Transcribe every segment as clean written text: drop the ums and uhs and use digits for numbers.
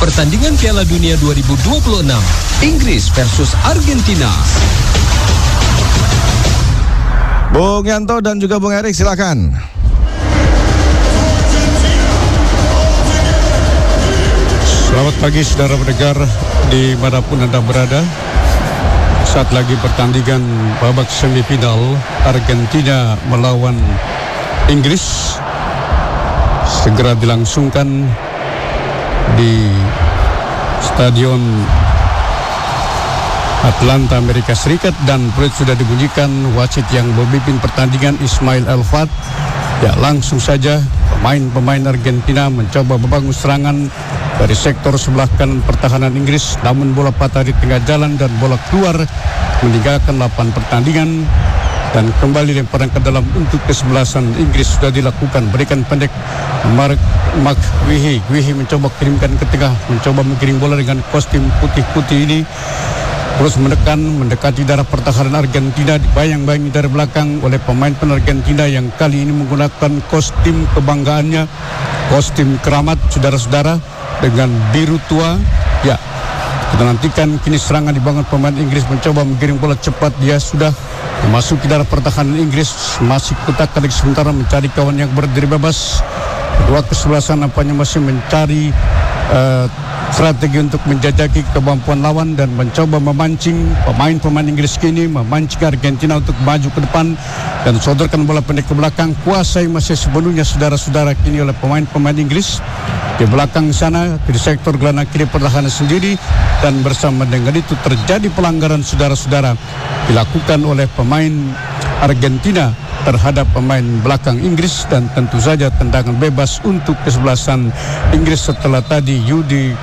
pertandingan Piala Dunia 2026, Inggris versus Argentina. Bung Yanto dan juga Bung Erik, silakan. Selamat pagi saudara pendengar dimanapun Anda berada. Saat lagi pertandingan babak semifinal Argentina melawan Inggris segera dilangsungkan di Stadion Atlanta, Amerika Serikat, dan peluit sudah dibunyikan. Wasit yang memimpin pertandingan Ismail Elfat. Ya, langsung saja pemain Argentina mencoba membangun serangan dari sektor sebelah kanan pertahanan Inggris, namun bola patah di tengah jalan dan bola keluar meninggalkan lapangan pertandingan dan kembali lemparan ke dalam untuk kesebelasan Inggris sudah dilakukan. Berikan pendek Mark Guehi mencoba kirimkan ke tengah, mencoba mengirim bola dengan kostum putih-putih ini. Terus mendekati darah pertahanan Argentina, dibayang-bayangi dari belakang oleh pemain Argentina yang kali ini menggunakan kostum kebanggaannya, kostum keramat saudara-saudara dengan biru tua. Ya, kita nantikan kini serangan dibangun pemain Inggris mencoba mengirim bola cepat. Dia sudah memasuki darah pertahanan Inggris, masih kutak-kalik sementara mencari kawan yang berdiri bebas. Kedua kesebelasan nampaknya masih mencari strategi untuk menjajaki kemampuan lawan dan mencoba memancing pemain Inggris kini, memancing Argentina untuk maju ke depan dan sodorkan bola pendek ke belakang. Kuasai masih sepenuhnya saudara-saudara kini oleh pemain Inggris. Di belakang sana, di sektor gelandang kiri pertahanan sendiri, dan bersama dengan itu terjadi pelanggaran saudara-saudara dilakukan oleh pemain Argentina terhadap pemain belakang Inggris, dan tentu saja tendangan bebas untuk kesebelasan Inggris setelah tadi Jude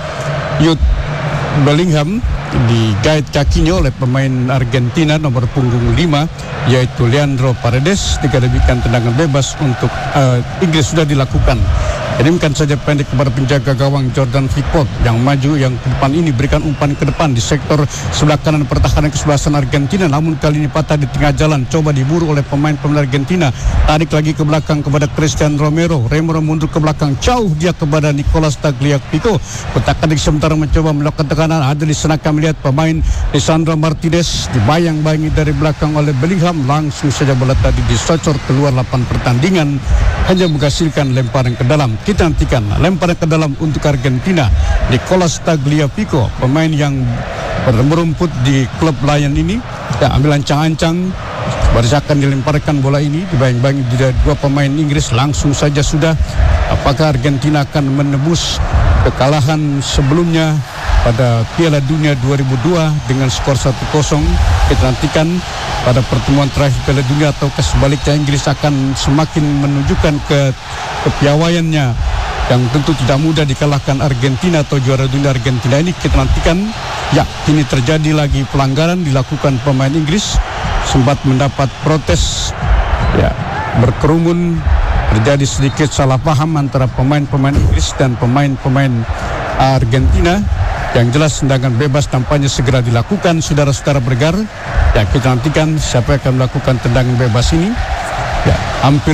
Bellingham digait kakinya oleh pemain Argentina nomor punggung 5 yaitu Leandro Paredes. Dikatakan tendangan bebas untuk Inggris sudah dilakukan. Kirimkan saja pendek kepada penjaga gawang Jordan Pickford yang maju, yang ke depan ini berikan umpan ke depan di sektor sebelah kanan pertahanan kesebelasan Argentina, namun kali ini patah di tengah jalan, coba diburu oleh pemain Argentina. Tarik lagi ke belakang kepada Christian Romero mundur ke belakang, jauh dia kepada Nicolas Tagliafico. Kotak-katik sementara mencoba melakukan tekanan, ada di sana kami lihat pemain Lisandro Martinez dibayang-bayangi dari belakang oleh Bellingham, langsung saja bola tadi disocor keluar lapangan pertandingan, hanya menghasilkan lemparan ke dalam. Kita nantikan lemparan ke dalam untuk Argentina. Nicolas Tagliafico, pemain yang merumput di klub Lion ini, ya, ambil ancang-ancang, barisakan dilemparkan bola ini, dibayang-bayangi dua pemain Inggris. Langsung saja sudah, apakah Argentina akan menebus kekalahan sebelumnya pada Piala Dunia 2002 dengan skor 1-0? Kita nantikan pada pertemuan terakhir Piala Dunia, atau sebaliknya Inggris akan semakin menunjukkan kepiawaiannya yang tentu tidak mudah dikalahkan Argentina atau juara dunia Argentina ini. Kita nantikan. Ya, kini terjadi lagi pelanggaran dilakukan pemain Inggris, sempat mendapat protes, ya, berkerumun, terjadi sedikit salah paham antara pemain Inggris dan pemain Argentina. Yang jelas tendangan bebas tampaknya segera dilakukan saudara-saudara bergar. Ya, kita nantikan siapa yang akan melakukan tendangan bebas ini. Ya, hampir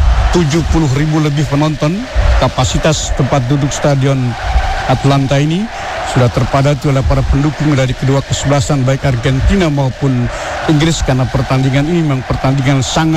70.000 lebih penonton kapasitas tempat duduk Stadion Atlanta ini sudah terpadati oleh para pendukung dari kedua kesebelasan baik Argentina maupun Inggris, karena pertandingan ini memang pertandingan sangat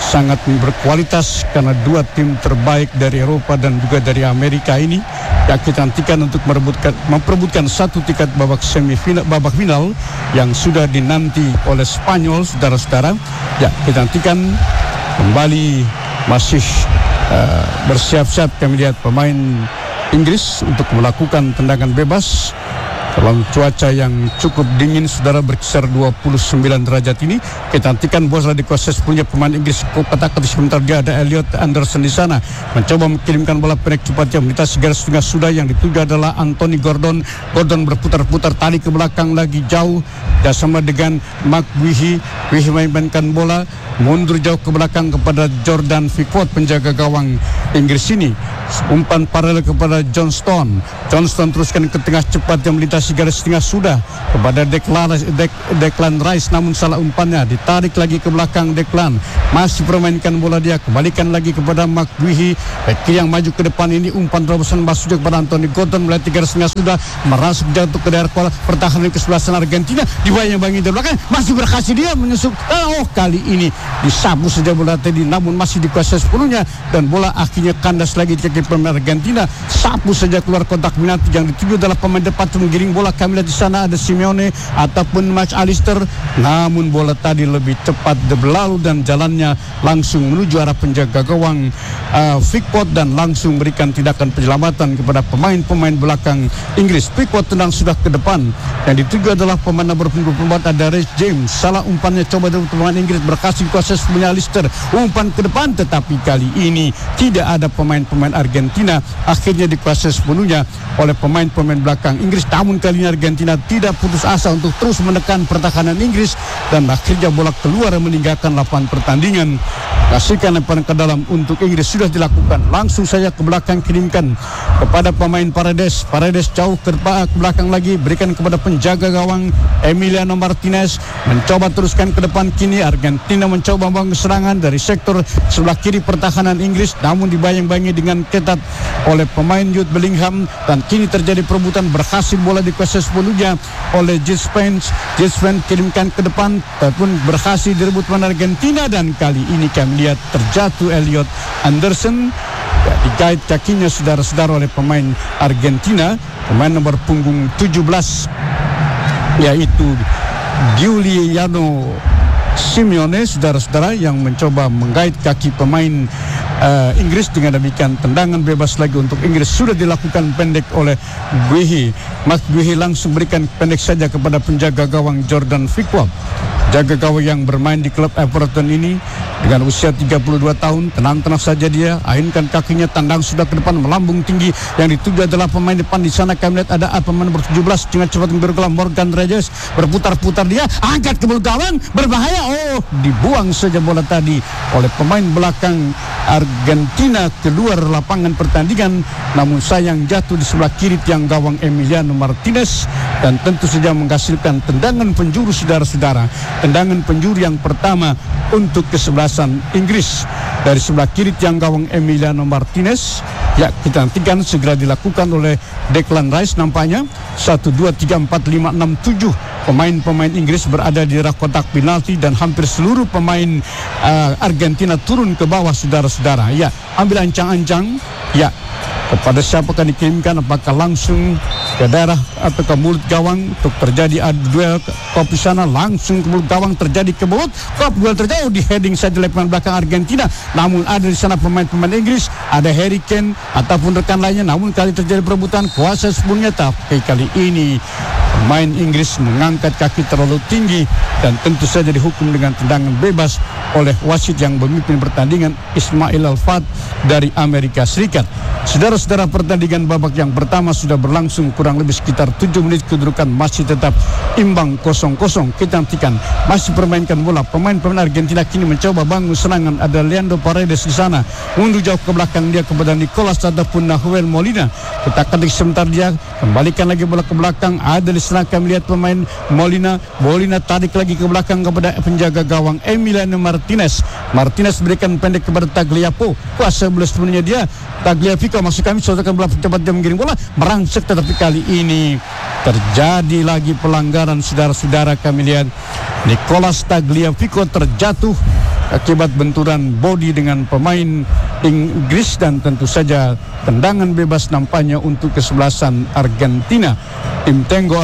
berkualitas karena dua tim terbaik dari Eropa dan juga dari Amerika ini. Ya, kita nantikan untuk memperebutkan satu tiket babak final yang sudah dinanti oleh Spanyol, saudara-saudara. Ya, kita nantikan kembali masih bersiap-siap kami lihat pemain Inggris untuk melakukan tendangan bebas dalam cuaca yang cukup dingin, saudara, berkisar 29 derajat ini. Kita nantikan bola dikuasai punya pemain Inggris. Kotak-katik sebentar dia ada Elliot Anderson di sana, mencoba mengirimkan bola pendek cepat yang melintasi garis tengah sudah, yang dituju adalah Anthony Gordon berputar-putar, tarik ke belakang lagi jauh, bersama dengan Mark Guehi memainkan bola mundur jauh ke belakang kepada Jordan Pickford, penjaga gawang Inggris ini. Umpan paralel kepada Johnston teruskan ke tengah cepat yang melintasi kasih garis tengah sudah kepada Declan Rice, namun salah umpannya, ditarik lagi ke belakang Declan, masih permainkan bola dia, kembalikan lagi kepada McGuihi, yang maju ke depan. Ini umpan terobosan masuk kepada Anthony Gordon, melewati garis tengah sudah, merasuk jatuh ke daerah pertahanan kesebelasan Argentina, dibayang-bayangi dari belakang, masih berhasil dia menyusup. Kali ini disapu saja bola tadi, namun masih dikuasai sepenuhnya, dan bola akhirnya kandas lagi di kaki pemain Argentina, sapu saja keluar kotak penalti. Yang dituju adalah pemain depan menggiring bola. Kami lihat di sana ada Simeone ataupun McAllister, namun bola tadi lebih cepat berlalu dan jalannya langsung menuju arah penjaga gawang Pickford, dan langsung berikan tindakan penyelamatan kepada pemain-pemain belakang Inggris. Pickford tendang sudah ke depan, yang dituju adalah pemain nomor 24 ada Reece James. Salah umpannya coba dari pemain Inggris, berhasil kuasa punya Alistair, umpan ke depan, tetapi kali ini tidak ada pemain-pemain Argentina, akhirnya dikuasai sepenuhnya oleh pemain-pemain belakang Inggris. Namun kali ini Argentina tidak putus asa untuk terus menekan pertahanan Inggris, dan akhirnya bola keluar meninggalkan lapangan pertandingan. Kasihkan lemparan ke dalam untuk Inggris sudah dilakukan, langsung saja ke belakang, kirimkan kepada pemain Paredes jauh ke belakang lagi, berikan kepada penjaga gawang Emiliano Martinez, mencoba teruskan ke depan. Kini Argentina mencoba membangun serangan dari sektor sebelah kiri pertahanan Inggris, namun dibayang-bayangi dengan ketat oleh pemain Jude Bellingham, dan kini terjadi perebutan, berhasil bola dikuasai sepenuhnya oleh Jude Spence kirimkan ke depan, ataupun berhasil direbut pemain Argentina, dan kali ini kami lihat terjatuh Elliot Anderson, digait kakinya saudara-saudara oleh pemain Argentina, pemain nomor punggung 17 yaitu Giuliano Simeone, saudara-saudara, yang mencoba menggait kaki pemain Inggris. Dengan demikian tendangan bebas lagi untuk Inggris sudah dilakukan pendek oleh Guihi. McGuihi langsung berikan pendek saja kepada penjaga gawang Jordan Pickford. Jaga gawang yang bermain di klub Everton ini dengan usia 32 tahun, tenang-tenang saja dia, ayunkan kakinya, tandang sudah ke depan, melambung tinggi. Yang dituju adalah pemain depan. Di sana kami lihat ada pemain nomor 17 dengan cepat bergelam Morgan Reyes, berputar-putar dia, angkat ke gawang, berbahaya. Dibuang saja bola tadi oleh pemain belakang Argentina keluar lapangan pertandingan, namun sayang jatuh di sebelah kiri tiang gawang Emiliano Martinez, dan tentu saja menghasilkan tendangan penjuru, saudara-saudara. Tendangan penjuru yang pertama untuk kesebelasan Inggris dari sebelah kiri tiang gawang Emiliano Martinez. Ya, kita nantikan segera dilakukan oleh Declan Rice nampaknya. 1, 2, 3, 4, 5, 6, 7 pemain-pemain Inggris berada di arah kotak penalti, dan hampir seluruh pemain Argentina turun ke bawah, saudara-saudara. Ya, ambil ancang-ancang. Ya, kepada siapa akan dikirimkan, apakah langsung ke daerah atau ke mulut gawang untuk terjadi duel kopi sana, langsung ke mulut gawang terjadi ke mulut duel terjadi di heading saja lemparan belakang Argentina, namun ada di sana pemain-pemain Inggris, ada Harry Kane ataupun rekan lainnya, namun kali terjadi perebutan kuasa sepenuhnya, tapi kali ini pemain Inggris mengangkat kaki terlalu tinggi, dan tentu saja dihukum dengan tendangan bebas oleh wasit yang memimpin pertandingan, Ismail Al-Fat dari Amerika Serikat. Saudara-saudara, pertandingan babak yang pertama sudah berlangsung kurang lebih sekitar 7 menit, kedudukan masih tetap imbang 0-0. Kita nantikan masih permainkan bola. Pemain-pemain Argentina kini mencoba bangun serangan. Ada Leandro Paredes di sana, mundur jauh ke belakang dia kepada Nicolas ataupun Nahuel Molina. Kita ketik sebentar dia, kembalikan lagi bola ke belakang. Ada di sana kami lihat pemain Molina tarik lagi ke belakang kepada penjaga gawang Emiliano Martinez berikan pendek kepada Tagliafico, kuasa bola sepenuhnya dia. Tagliafico maksud kami, saudara bola cepat dia menggiring bola, merangsek, tetapi kali ini terjadi lagi pelanggaran, saudara-saudara. Kami lihat Nicolas Tagliafico terjatuh akibat benturan bodi dengan pemain Inggris, dan tentu saja tendangan bebas nampaknya untuk kesebelasan Argentina. Tim Tango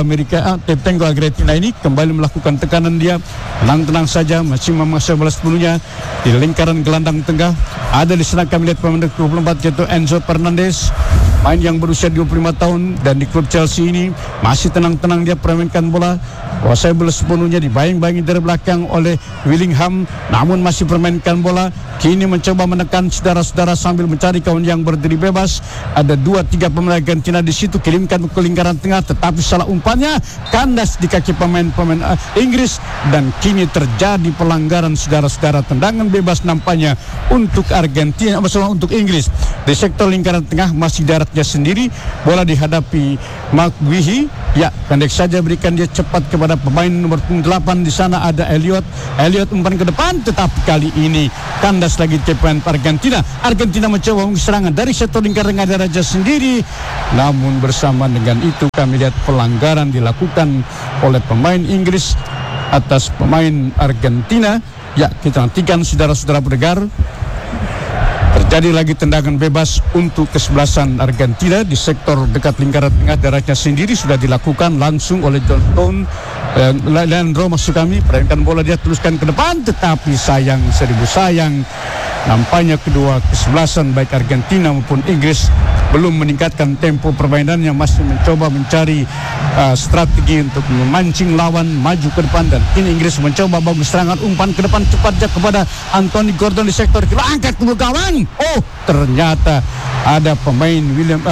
Argentina ini kembali melakukan tekanan dia, tenang-tenang saja, masih memaksa bola sepenuhnya di lingkaran gelandang tengah. Ada di sana kami lihat pemain 24 yaitu Enzo Fernandez, main yang berusia 25 tahun dan di klub Chelsea ini masih tenang-tenang dia permainkan bola, kuasai bola sepenuhnya, dibayang-bayangi dari belakang oleh Willingham, namun masih permainkan bola. Kini mencoba menekan saudara-saudara sambil mencari kawan yang berdiri bebas. Ada 2-3 pemain Argentina di situ, kirimkan ke lingkaran tengah, tetapi salah umpannya kandas di kaki pemain-pemain Inggris, dan kini terjadi pelanggaran, saudara-saudara. Tendangan bebas nampaknya untuk Argentina, masalah untuk Inggris di sektor lingkaran tengah, masih darat daratnya sendiri. Bola dihadapi Mark Guihi. Ya, pendek saja berikan dia cepat kepada pemain nomor 8 di sana ada Elliot. Elliot umpan ke depan, tetapi kali ini kandas lagi pemain Argentina. Argentina mencoba serangan dari sektor lingkaran daratnya sendiri. Namun bersama dengan itu kami lihat pelanggaran dilakukan oleh pemain Inggris atas pemain Argentina. Ya, kita nantikan saudara-saudara pendengar. Terjadi lagi tendangan bebas untuk kesebelasan Argentina di sektor dekat lingkaran tengah daratnya sendiri. Sudah dilakukan langsung oleh John Stone. Leandro maksud kami, perhentikan bola dia teruskan ke depan, tetapi sayang, seribu sayang, nampaknya kedua kesebelasan baik Argentina maupun Inggris belum meningkatkan tempo permainannya, masih mencoba mencari strategi untuk memancing lawan maju ke depan. Dan ini Inggris mencoba bagus serangan, umpan ke depan cepatnya kepada Anthony Gordon di sektor kiri, angkat ke gawang. Oh, ternyata ada pemain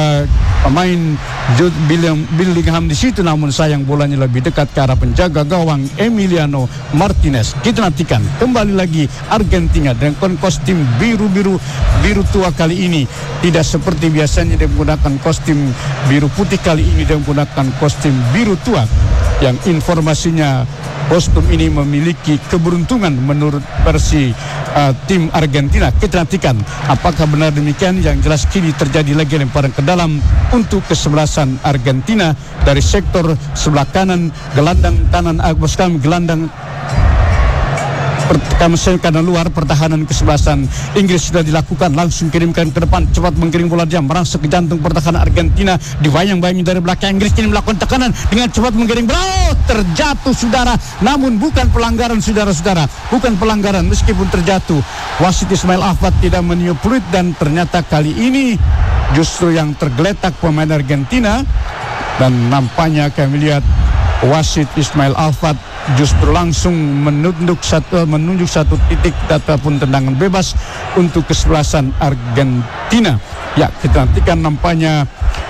Jude Bellingham di situ, namun sayang bolanya lebih dekat ke arah penjaga gawang Emiliano Martinez. Kita nantikan kembali lagi Argentina dengan kostum biru tua kali ini. Tidak seperti biasanya dia menggunakan kostum biru putih, kali ini dia menggunakan kostum biru tua yang informasinya kostum ini memiliki keberuntungan menurut versi tim Argentina. Kita nantikan apakah benar demikian. Yang jelas kini terjadi lagi lemparan ke dalam untuk kesebelasan Argentina dari sektor sebelah kanan, gelandang kanan gelandang kanan luar pertahanan kesebelasan Inggris sudah dilakukan, langsung kirimkan ke depan, cepat menggiring bola dia merangsek ke jantung pertahanan Argentina, dibayang-bayangi dari belakang. Inggris kini melakukan tekanan dengan cepat menggiring bola, terjatuh saudara, namun bukan pelanggaran saudara-saudara, bukan pelanggaran meskipun terjatuh. Wasit Ismail Ahfad tidak meniup peluit dan ternyata kali ini justru yang tergeletak pemain Argentina. Dan nampaknya kami lihat wasit Ismail Ahfad justru langsung menunjuk satu titik ataupun tendangan bebas untuk kesebelasan Argentina. Ya, kita nantikan nampaknya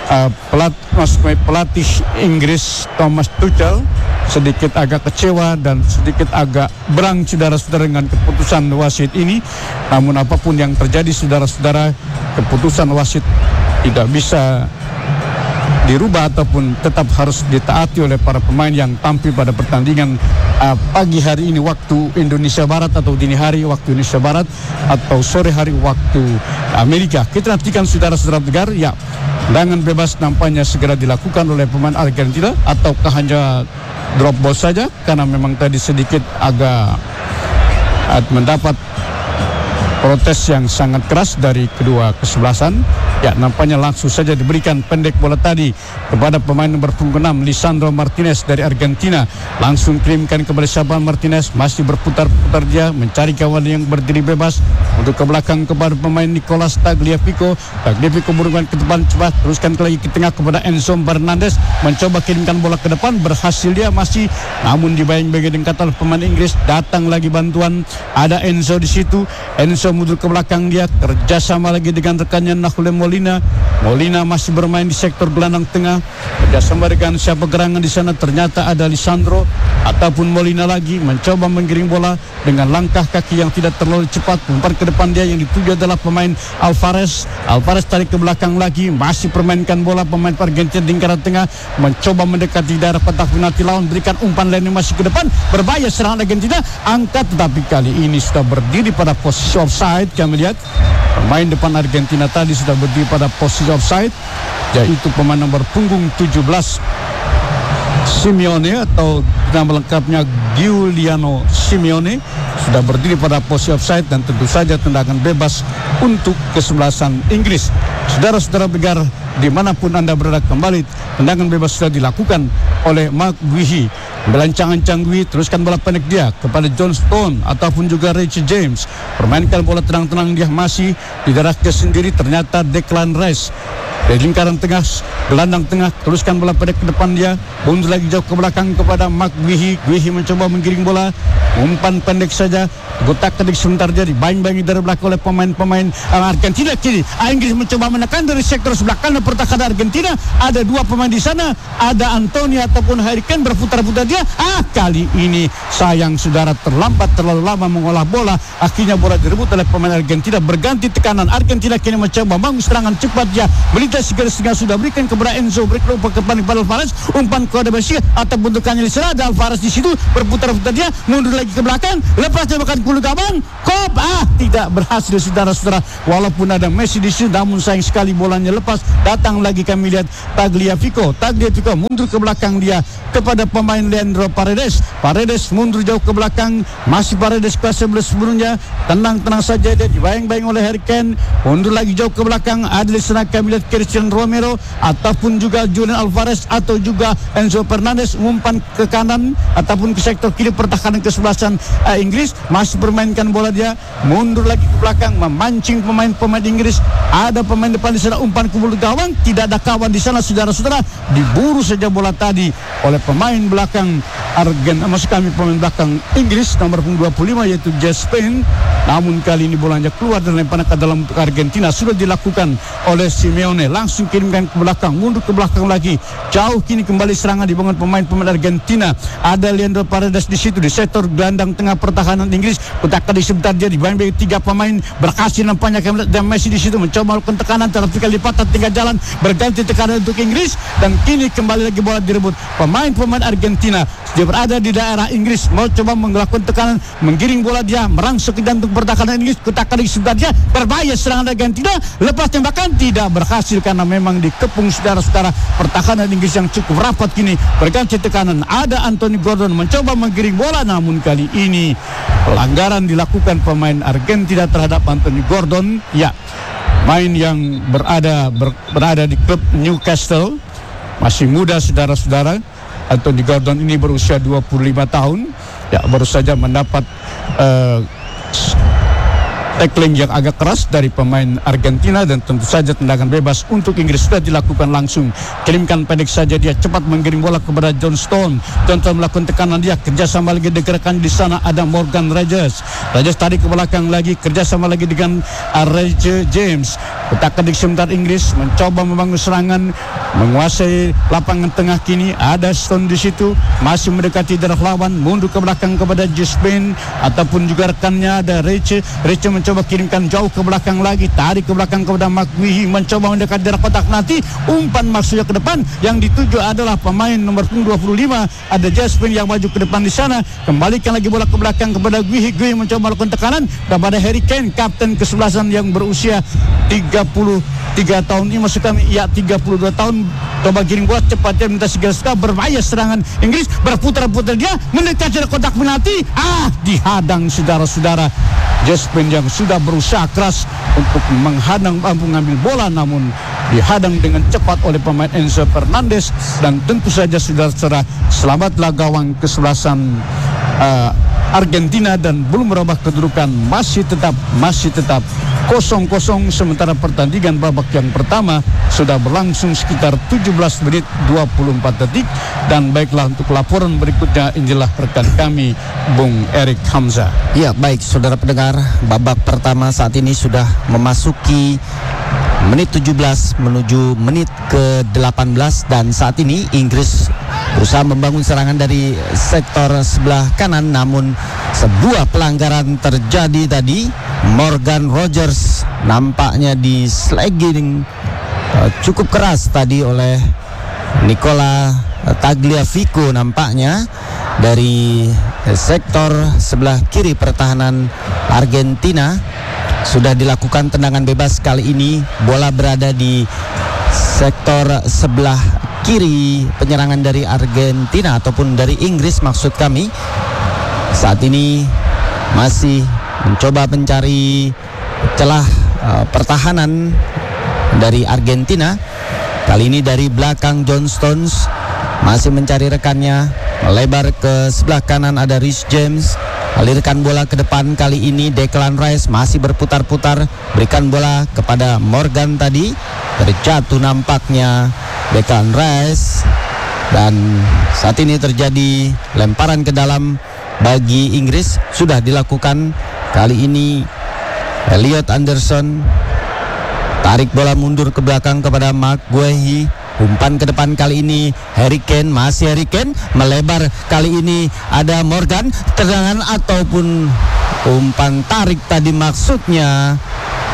pelatih Inggris Thomas Tuchel sedikit agak kecewa dan sedikit agak berang saudara-saudara dengan keputusan wasit ini. Namun apapun yang terjadi saudara-saudara, keputusan wasit tidak bisa dirubah ataupun tetap harus ditaati oleh para pemain yang tampil pada pertandingan pagi hari ini waktu Indonesia Barat, atau dini hari waktu Indonesia Barat, atau sore hari waktu Amerika. Kita nantikan saudara-saudara pendengar. Ya, tendangan bebas nampaknya segera dilakukan oleh pemain Argentina, ataukah hanya drop ball saja karena memang tadi sedikit agak mendapat protes yang sangat keras dari kedua kesebelasan. Ya, nampaknya langsung saja diberikan pendek bola tadi kepada pemain nomor punggung 6 Lisandro Martinez dari Argentina. Langsung kirimkan kepada Shaban Martinez, masih berputar-putar dia mencari kawan yang berdiri bebas untuk ke belakang kepada pemain Nicolas Tagliafico. Tagliafico berumpan ke depan, coba teruskan lagi ke tengah kepada Enzo Fernandez, mencoba kirimkan bola ke depan, berhasil dia masih, namun dibayang-bayang dengan kata pemain Inggris. Datang lagi bantuan, ada Enzo di situ. Enzo mundur ke belakang, dia kerjasama lagi dengan rekannya Nahuel Molina. Molina masih bermain di sektor gelandang tengah, kerjasama dengan siapa gerangan di sana, ternyata ada Lisandro ataupun Molina lagi mencoba menggiring bola dengan langkah kaki yang tidak terlalu cepat. Umpan ke depan dia yang dituju adalah pemain Alvarez. Alvarez tarik ke belakang lagi, masih permainkan bola pemain Argentina di lingkaran tengah, mencoba mendekati daerah kotak penalti lawan, berikan umpan lainnya masih ke depan, berbahaya serangan Argentina, angkat, tetapi kali ini sudah berdiri pada posisi offside. Kami lihat pemain depan Argentina tadi sudah berdiri pada posisi offside, yaitu pemain nomor punggung 17 Simeone, atau nama lengkapnya Giuliano Simeone, sudah berdiri pada posisi offside. Dan tentu saja tendangan bebas untuk kesebelasan Inggris. Saudara-saudara pendengar dimanapun Anda berada, kembali tendangan bebas sudah dilakukan oleh Mark Guihi. Belancang-ancang Guihi, teruskan bola pendek dia kepada John Stone ataupun juga Reece James. Permainkan bola tenang-tenang dia masih di daratnya sendiri, ternyata Declan Rice dari lingkaran tengah, gelandang tengah, teruskan bola pendek ke depan dia, mundur lagi jauh ke belakang kepada Mark Guihi. Guihi mencoba menggiring bola, umpan pendek saja, gotak-gatik sebentar dia, dibayang-bayangi dari belakang oleh pemain-pemain Argentina. Kini Inggris mencoba menekan dari sektor sebelah kanan pertahanan Argentina. Ada dua pemain di sana, ada Anthony ataupun Harry Kane, berputar-putar dia. Kali ini sayang saudara, terlalu lama mengolah bola. Akhirnya bola direbut oleh pemain Argentina, berganti tekanan. Argentina kini mencoba bangun serangan cepat dia, melintas minta segera sudah berikan kepada Enzo, berikan umpan kepada Alvarez, umpan kepada Bashir atau bentukannya diserah. Ada Alvarez di situ berputar-putar dia, mundur lagi ke belakang, lepas tembakan kulu gawang, kop, tidak berhasil saudara-saudara. Walaupun ada Messi di situ, namun sayang sekali bolanya lepas. Datang lagi kami lihat Tagliafico mundur ke belakang dia kepada pemain Leandro Paredes. Paredes mundur jauh ke belakang, masih Paredes kelas 11 sebelumnya, tenang saja dia, dibayang-bayang oleh Harry Kane, mundur lagi jauh ke belakang. Ada di sana kami lihat Cristiano Romero ataupun juga Julian Alvarez atau juga Enzo Fernandez umpan ke kanan ataupun ke sektor kiri pertahanan kesebelasan Inggris, masih bermainkan bola dia, mundur lagi ke belakang, memancing pemain Inggris. Ada pemain depan di sana, umpan ke bulu gawang, tidak ada kawan di sana saudara-saudara, diburu saja bola tadi oleh pemain belakang pemain belakang Inggris nomor 25 yaitu Jaspin. Namun kali ini bolanya keluar dan lemparan ke dalam Argentina. Sudah dilakukan oleh Simeone, langsung kirimkan ke belakang, mundur ke belakang lagi, jauh kini kembali serangan dibangun pemain Argentina. Ada Leandro Paredes di situ di sektor gelandang tengah pertahanan Inggris. Kutakan di sebentar dia dibantu 3 pemain, berhasil nampaknya dan Messi di situ mencoba melakukan tekanan, tapi kali lipatan tinggal jalan, berganti tekanan untuk Inggris dan kini kembali lagi bola direbut pemain Argentina. Dia berada di daerah Inggris, mau coba melakukan tekanan, menggiring bola dia, merangsek ke jantung pertahanan Inggris. Kutakan di sebentar dia, berbahaya serangan Argentina, lepas tembakan tidak berhasil karena memang dikepung saudara-saudara pertahanan Inggris yang cukup rapat kini. Berganti tekanan, ada Anthony Gordon mencoba menggiring bola, namun kali ini pelanggaran dilakukan pemain Argentina terhadap Anthony Gordon. Ya, main yang berada di klub Newcastle, masih muda saudara-saudara. Anthony Gordon ini berusia 25 tahun, ya, baru saja mendapat tackling yang agak keras dari pemain Argentina dan tentu saja tendangan bebas untuk Inggris sudah dilakukan langsung. Kirimkan pendek saja dia, cepat menggiring bola kepada John Stone. John Stone melakukan tekanan dia, kerjasama lagi digerakkan di sana ada Morgan Rogers tarik ke belakang lagi, kerjasama lagi dengan Reggie James. Letakkan di sebentar Inggris mencoba membangun serangan, menguasai lapangan tengah kini. Ada Stone di situ, masih mendekati darah lawan, mundur ke belakang kepada Justin ataupun juga rekannya ada Reggie mencoba kirimkan jauh ke belakang lagi, tarik ke belakang kepada McGuihi, mencoba mendekat darah kotak nanti, umpan maksudnya ke depan, yang dituju adalah pemain nomor 25 ada Justin yang maju ke depan di sana. Kembalikan lagi bola ke belakang kepada Guihi mencoba melakukan tekanan kepada Harry Kane, kapten kesebelasan yang berusia 33 tahun ini, maksud kami 32 tahun. Coba giring bola cepat dia, minta segera berbahaya serangan Inggris, berputar-putar dia mendekat darah kotak penalti, dihadang saudara-saudara. Jaspin yang sudah berusaha keras untuk mengambil bola, namun dihadang dengan cepat oleh pemain Enzo Fernandez. Dan tentu saja saudara-saudara, selamatlah gawang kesebelasan Argentina dan belum merubah kedudukan, masih tetap 0-0. Sementara pertandingan babak yang pertama sudah berlangsung sekitar 17 menit 24 detik. Dan baiklah, untuk laporan berikutnya inilah rekan kami Bung Erik Hamzah. Ya, baik saudara pendengar, babak pertama saat ini sudah memasuki menit 17 menuju menit ke-18 dan saat ini Inggris berusaha membangun serangan dari sektor sebelah kanan, namun sebuah pelanggaran terjadi tadi. Morgan Rogers nampaknya di-slagging cukup keras tadi oleh Nicola Tagliafico nampaknya dari sektor sebelah kiri pertahanan Argentina. Sudah dilakukan tendangan bebas, kali ini bola berada di sektor sebelah kiri penyerangan dari Argentina ataupun dari Inggris maksud kami. Saat ini masih mencoba mencari celah pertahanan dari Argentina. Kali ini dari belakang John Stones masih mencari rekannya, melebar ke sebelah kanan ada Reece James, alirkan bola ke depan. Kali ini Declan Rice masih berputar-putar, berikan bola kepada Morgan tadi, terjatuh nampaknya Declan Rice. Dan saat ini terjadi lemparan ke dalam bagi Inggris, sudah dilakukan. Kali ini Elliot Anderson tarik bola mundur ke belakang kepada Mark Guehi, umpan ke depan kali ini Harry Kane, masih Harry Kane melebar, kali ini ada Morgan, tendangan ataupun umpan tarik tadi maksudnya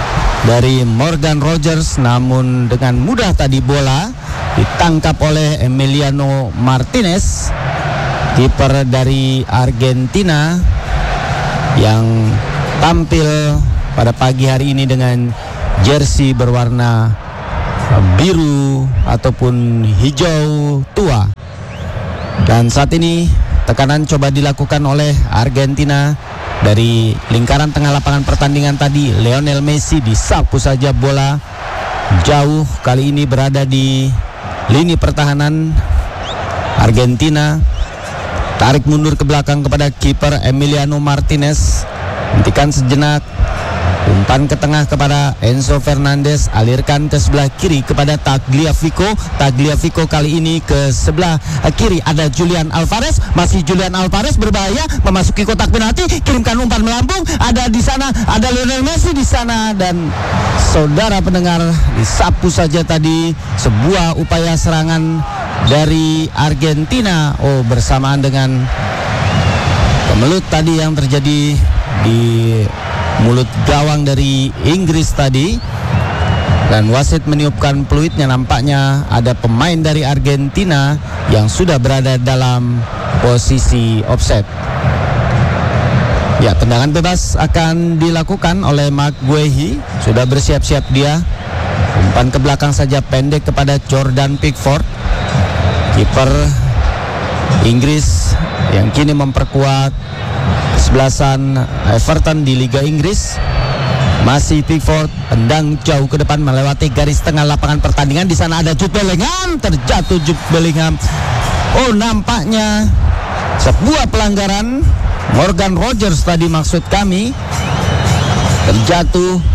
dari Morgan Rogers, namun dengan mudah tadi bola ditangkap oleh Emiliano Martinez, kiper dari Argentina yang tampil pada pagi hari ini dengan jersey berwarna biru ataupun hijau tua. Dan saat ini tekanan coba dilakukan oleh Argentina dari lingkaran tengah lapangan pertandingan tadi. Lionel Messi disapu saja bola jauh, kali ini berada di lini pertahanan Argentina. Tarik mundur ke belakang kepada kiper Emiliano Martinez, hentikan sejenak, umpan ke tengah kepada Enzo Fernandez, alirkan ke sebelah kiri kepada Tagliafico. Tagliafico kali ini ke sebelah kiri ada Julian Alvarez, masih Julian Alvarez berbahaya memasuki kotak penalti, kirimkan umpan melambung, ada di sana, ada Lionel Messi di sana, dan saudara pendengar, disapu saja tadi sebuah upaya serangan dari Argentina. Oh, bersamaan dengan pemelut tadi yang terjadi di mulut gawang dari Inggris tadi, dan wasit meniupkan peluitnya. Nampaknya ada pemain dari Argentina yang sudah berada dalam posisi offside. Ya, tendangan bebas akan dilakukan oleh Mark Guehi. Sudah bersiap-siap dia. Umpan ke belakang saja pendek kepada Jordan Pickford, kiper Inggris yang kini memperkuat kesebelasan Everton di Liga Inggris. Masih Pickford, tendang jauh ke depan melewati garis tengah lapangan pertandingan. Di sana ada Jude Bellingham, terjatuh Jude Bellingham. Oh, nampaknya sebuah pelanggaran. Morgan Rogers tadi maksud kami, terjatuh.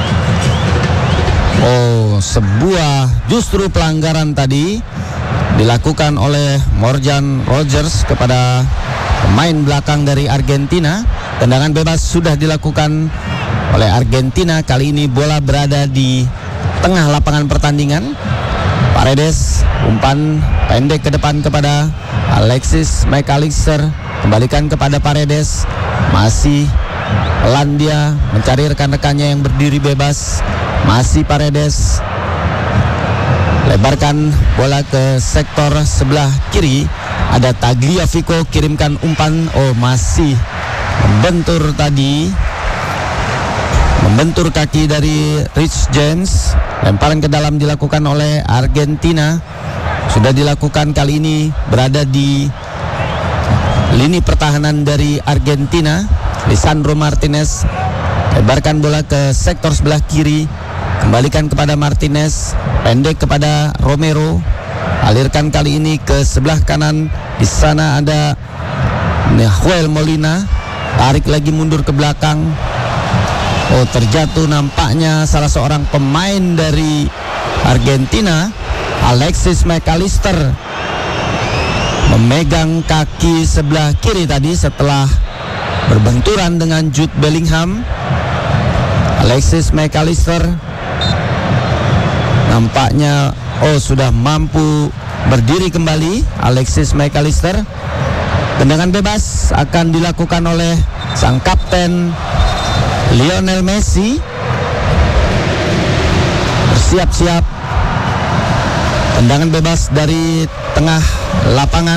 Oh, sebuah justru pelanggaran tadi dilakukan oleh Morgan Rogers kepada pemain belakang dari Argentina. Tendangan bebas sudah dilakukan oleh Argentina. Kali ini bola berada di tengah lapangan pertandingan. Paredes, umpan pendek ke depan kepada Alexis McAllister, kembalikan kepada Paredes. Masih pelan dia mencari rekan-rekannya yang berdiri bebas. Masih Paredes, lebarkan bola ke sektor sebelah kiri, ada Tagliafico, kirimkan umpan. Oh, masih membentur tadi, membentur kaki dari Rich James. Lemparan ke dalam dilakukan oleh Argentina. Sudah dilakukan kali ini, berada di lini pertahanan dari Argentina. Lisandro Martinez, lebarkan bola ke sektor sebelah kiri, kembalikan kepada Martinez, pendek kepada Romero, alirkan kali ini ke sebelah kanan. Di sana ada Nahuel Molina, tarik lagi mundur ke belakang. Oh, terjatuh nampaknya salah seorang pemain dari Argentina, Alexis McAllister, memegang kaki sebelah kiri tadi setelah berbenturan dengan Jude Bellingham. Alexis McAllister nampaknya sudah mampu berdiri kembali. Alexis McAllister. Tendangan bebas akan dilakukan oleh sang kapten Lionel Messi. Bersiap-siap. Tendangan bebas dari tengah lapangan.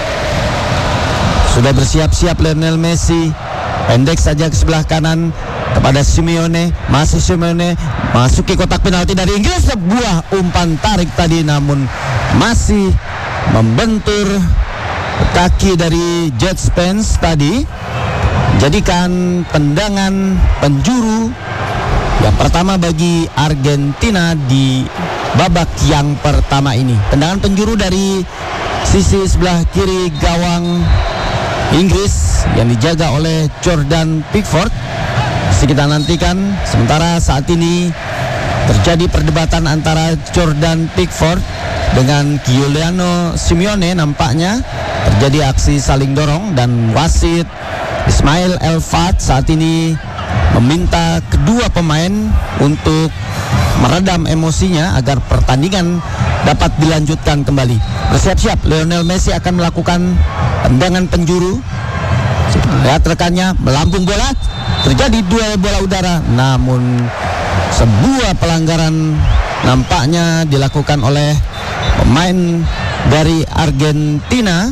Sudah bersiap-siap Lionel Messi. Pendek saja ke sebelah kanan kepada Simeone. Masih Simeone masuki kotak penalti dari Inggris. Sebuah umpan tarik tadi, namun masih membentur kaki dari Jet Spence tadi. Jadikan tendangan penjuru yang pertama bagi Argentina di babak yang pertama ini. Tendangan penjuru dari sisi sebelah kiri gawang Inggris yang dijaga oleh Jordan Pickford. Masih kita nantikan. Sementara saat ini terjadi perdebatan antara Jordan Pickford dengan Giuliano Simeone. Nampaknya terjadi aksi saling dorong, dan wasit Ismail Elfat saat ini meminta kedua pemain untuk meredam emosinya agar pertandingan dapat dilanjutkan kembali. Bersiap-siap, Lionel Messi akan melakukan tendangan penjuru. Lihat rekannya melambung bola, terjadi duel bola udara, namun sebuah pelanggaran nampaknya dilakukan oleh pemain dari Argentina.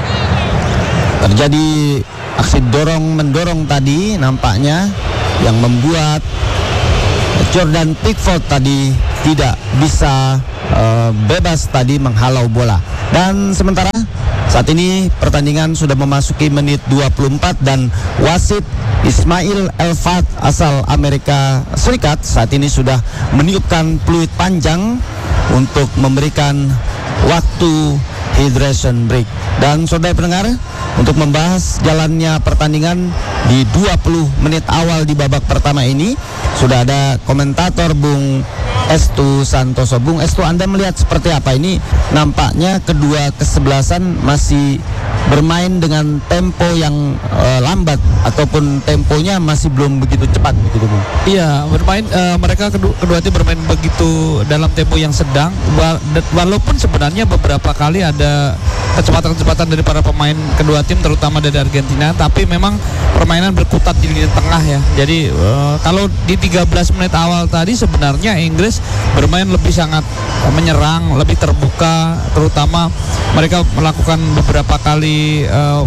Terjadi aksi dorong-mendorong tadi nampaknya yang membuat Jordan Pickford tadi tidak bisa bebas tadi menghalau bola. Dan sementara saat ini pertandingan sudah memasuki menit 24 dan wasit Ismail Elfat asal Amerika Serikat saat ini sudah meniupkan peluit panjang untuk memberikan waktu hydration break. Dan saudara pendengar, untuk membahas jalannya pertandingan di 20 menit awal di babak pertama ini sudah ada komentator Bung Estu Santoso. Bung Estu, Anda melihat seperti apa ini? Nampaknya kedua kesebelasan masih bermain dengan tempo yang lambat ataupun temponya masih belum begitu cepat begitu, Bung. Iya, bermain mereka kedua tim bermain begitu dalam tempo yang sedang, walaupun sebenarnya beberapa kali ada kecepatan-kecepatan dari para pemain kedua tim terutama dari Argentina, tapi memang permainan berkutat di lini tengah ya. Jadi kalau di 13 menit awal tadi sebenarnya Inggris bermain lebih sangat menyerang, lebih terbuka, terutama mereka melakukan beberapa kali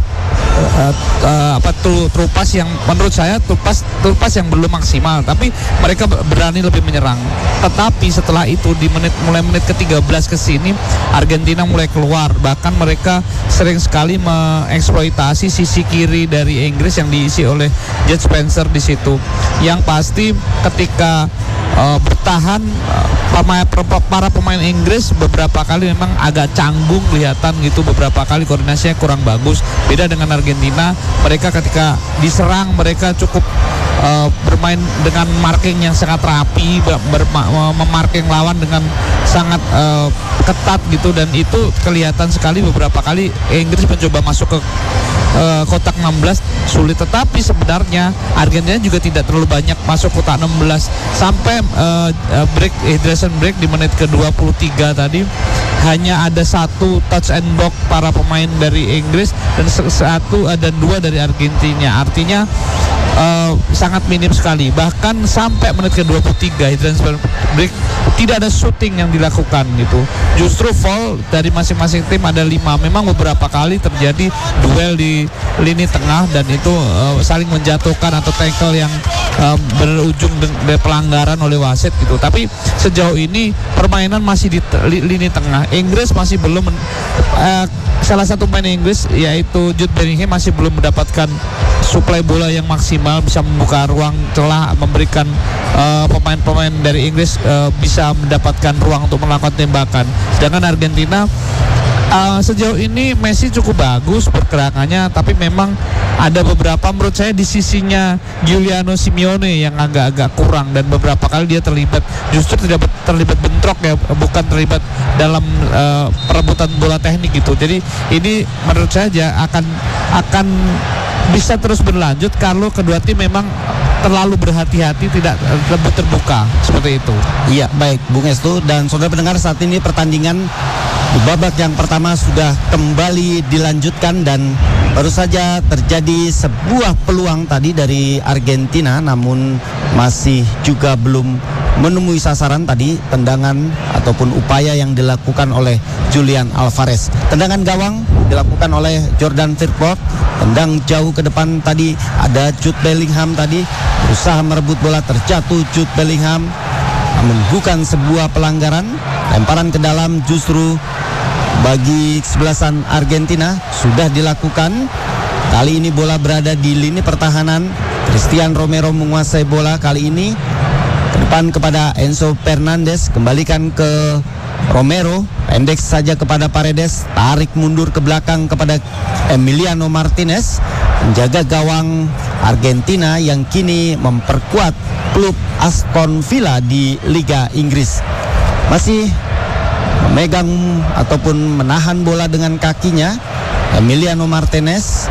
true pass yang menurut saya true pass yang belum maksimal, tapi mereka berani lebih menyerang. Tetapi setelah itu di mulai menit ke-13 ke sini Argentina mulai keluar, bahkan mereka sering sekali mengeksploitasi sisi kiri dari Inggris yang diisi oleh Jed Spencer di situ. Yang pasti ketika bertahan para pemain Inggris beberapa kali memang agak canggung kelihatan gitu, beberapa kali koordinasinya kurang bagus. Beda dengan Argentina, mereka ketika diserang mereka cukup bermain dengan marking yang sangat rapi, memarking lawan dengan sangat ketat gitu, dan itu kelihatan sekali beberapa kali Inggris mencoba masuk ke kotak 16 sulit, tetapi sebenarnya Argentina juga tidak terlalu banyak masuk kotak 16 sampai hydration break di menit ke-23 tadi. Hanya ada satu touch and block para pemain dari Inggris dan dua dari Argentina. Artinya sangat minim sekali. Bahkan sampai menit ke-23 hydration break tidak ada shooting yang dilakukan gitu. Justru foul dari masing-masing tim ada 5. Memang beberapa kali terjadi duel di lini tengah dan itu saling menjatuhkan atau tackle yang berujung dengan pelanggaran oleh wasit gitu. Tapi sejauh ini permainan masih di lini tengah. Inggris masih belum salah satu pemain Inggris yaitu Jude Bellingham masih belum mendapatkan suplai bola yang maksimal, bisa membuka ruang celah, memberikan pemain-pemain dari Inggris bisa mendapatkan ruang untuk melakukan tembakan. Sedangkan Argentina sejauh ini Messi cukup bagus pergerakannya, tapi memang ada beberapa menurut saya di sisinya Giuliano Simeone yang agak-agak kurang, dan beberapa kali dia justru terlibat bentrok ya, bukan terlibat dalam perebutan bola teknik gitu. Jadi ini menurut saya akan bisa terus berlanjut kalau kedua tim memang terlalu berhati-hati, tidak lebih terbuka seperti itu. Iya, baik Bung Estu dan saudara pendengar, saat ini pertandingan di babak yang pertama sudah kembali dilanjutkan dan baru saja terjadi sebuah peluang tadi dari Argentina, namun masih juga belum menemui sasaran tadi, tendangan ataupun upaya yang dilakukan oleh Julian Alvarez. Tendangan gawang dilakukan oleh Jordan Pickford, tendang jauh ke depan tadi ada Jude Bellingham tadi berusaha merebut bola, terjatuh Jude Bellingham, namun bukan sebuah pelanggaran. Lemparan ke dalam justru bagi kesebelasan Argentina sudah dilakukan. Kali ini bola berada di lini pertahanan. Christian Romero menguasai bola kali ini ke depan kepada Enzo Fernandez, kembalikan ke Romero, pendek saja kepada Paredes, tarik mundur ke belakang kepada Emiliano Martinez, penjaga gawang Argentina yang kini memperkuat klub Aston Villa di Liga Inggris. Masih memegang ataupun menahan bola dengan kakinya Emiliano Martinez,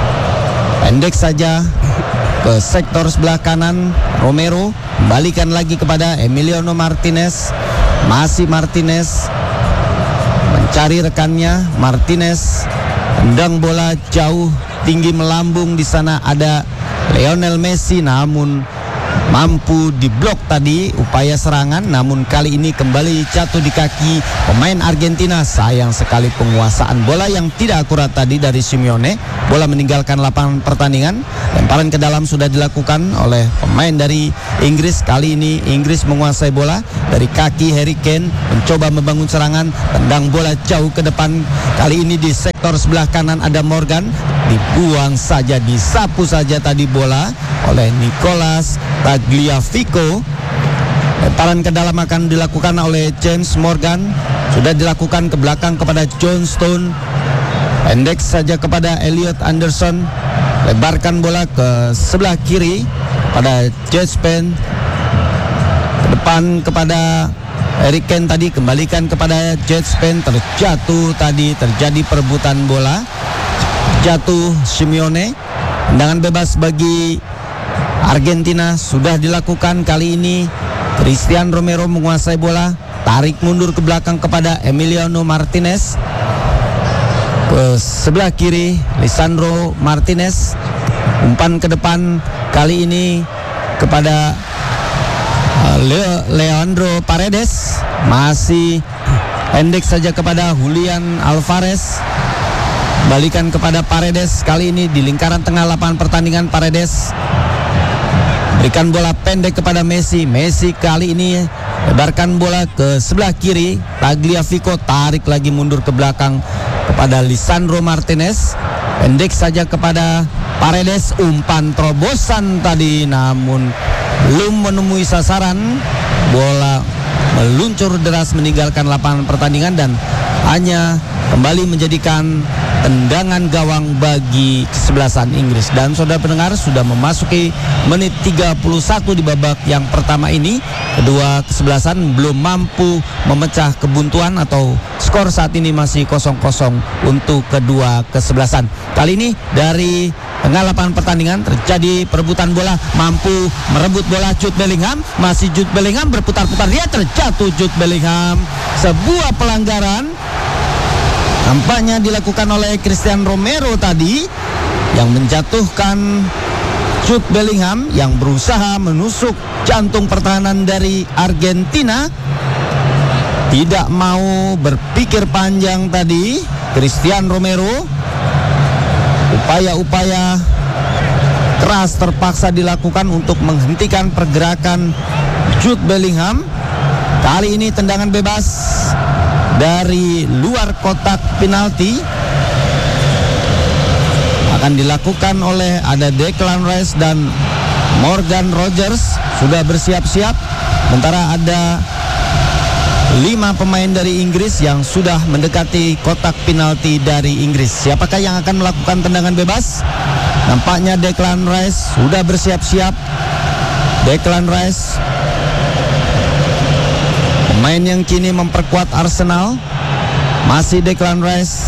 pendek saja ke sektor sebelah kanan Romero, kembalikan lagi kepada Emiliano Martinez. Masih Martinez mencari rekannya, Martinez tendang bola jauh tinggi melambung. Di sana ada Lionel Messi, namun mampu diblok tadi upaya serangan, namun kali ini kembali jatuh di kaki pemain Argentina. Sayang sekali penguasaan bola yang tidak akurat tadi dari Simeone. Bola meninggalkan lapangan pertandingan. Lemparan ke dalam sudah dilakukan oleh pemain dari Inggris. Kali ini Inggris menguasai bola dari kaki Harry Kane, mencoba membangun serangan, tendang bola jauh ke depan. Kali ini di sektor sebelah kanan ada Morgan, dibuang saja, disapu saja tadi bola oleh Nicolas Tagliafico. Lemparan ke dalam akan dilakukan oleh James Morgan, sudah dilakukan ke belakang kepada John Stone. Pendek saja kepada Elliot Anderson, lebarkan bola ke sebelah kiri pada Jespen, ke depan kepada Harry Kane tadi, kembalikan kepada Jespen, terjatuh tadi, terjadi perebutan bola, jatuh Simeone. Tendangan bebas bagi Argentina sudah dilakukan. Kali ini Christian Romero menguasai bola, tarik mundur ke belakang kepada Emiliano Martinez. Ke sebelah kiri Lisandro Martinez, umpan ke depan kali ini kepada Leandro Paredes, masih pendek saja kepada Julian Alvarez, balikan kepada Paredes. Kali ini di lingkaran tengah lapangan pertandingan, Paredes berikan bola pendek kepada Messi. Messi kali ini lebarkan bola ke sebelah kiri, Tagliafico tarik lagi mundur ke belakang kepada Lisandro Martinez, pendek saja kepada Paredes, umpan terobosan tadi namun belum menemui sasaran. Bola meluncur deras meninggalkan lapangan pertandingan dan hanya kembali menjadikan tendangan gawang bagi kesebelasan Inggris. Dan saudara pendengar, sudah memasuki menit 31 di babak yang pertama ini. Kedua kesebelasan belum mampu memecah kebuntuan atau skor saat ini masih 0-0 untuk kedua kesebelasan. Kali ini dari tengah lapangan pertandingan terjadi perebutan bola, mampu merebut bola Jude Bellingham, masih Jude Bellingham berputar-putar, dia terjatuh Jude Bellingham. Sebuah pelanggaran nampaknya dilakukan oleh Christian Romero tadi yang menjatuhkan Jude Bellingham yang berusaha menusuk jantung pertahanan dari Argentina. Tidak mau berpikir panjang tadi Christian Romero. Upaya-upaya keras terpaksa dilakukan untuk menghentikan pergerakan Jude Bellingham. Kali ini tendangan bebas dari luar kotak penalti akan dilakukan oleh ada Declan Rice dan Morgan Rogers sudah bersiap-siap. Sementara ada 5 pemain dari Inggris yang sudah mendekati kotak penalti dari Inggris. Siapakah yang akan melakukan tendangan bebas? Nampaknya Declan Rice sudah bersiap-siap. Declan Rice, pemain yang kini memperkuat Arsenal. Masih Declan Rice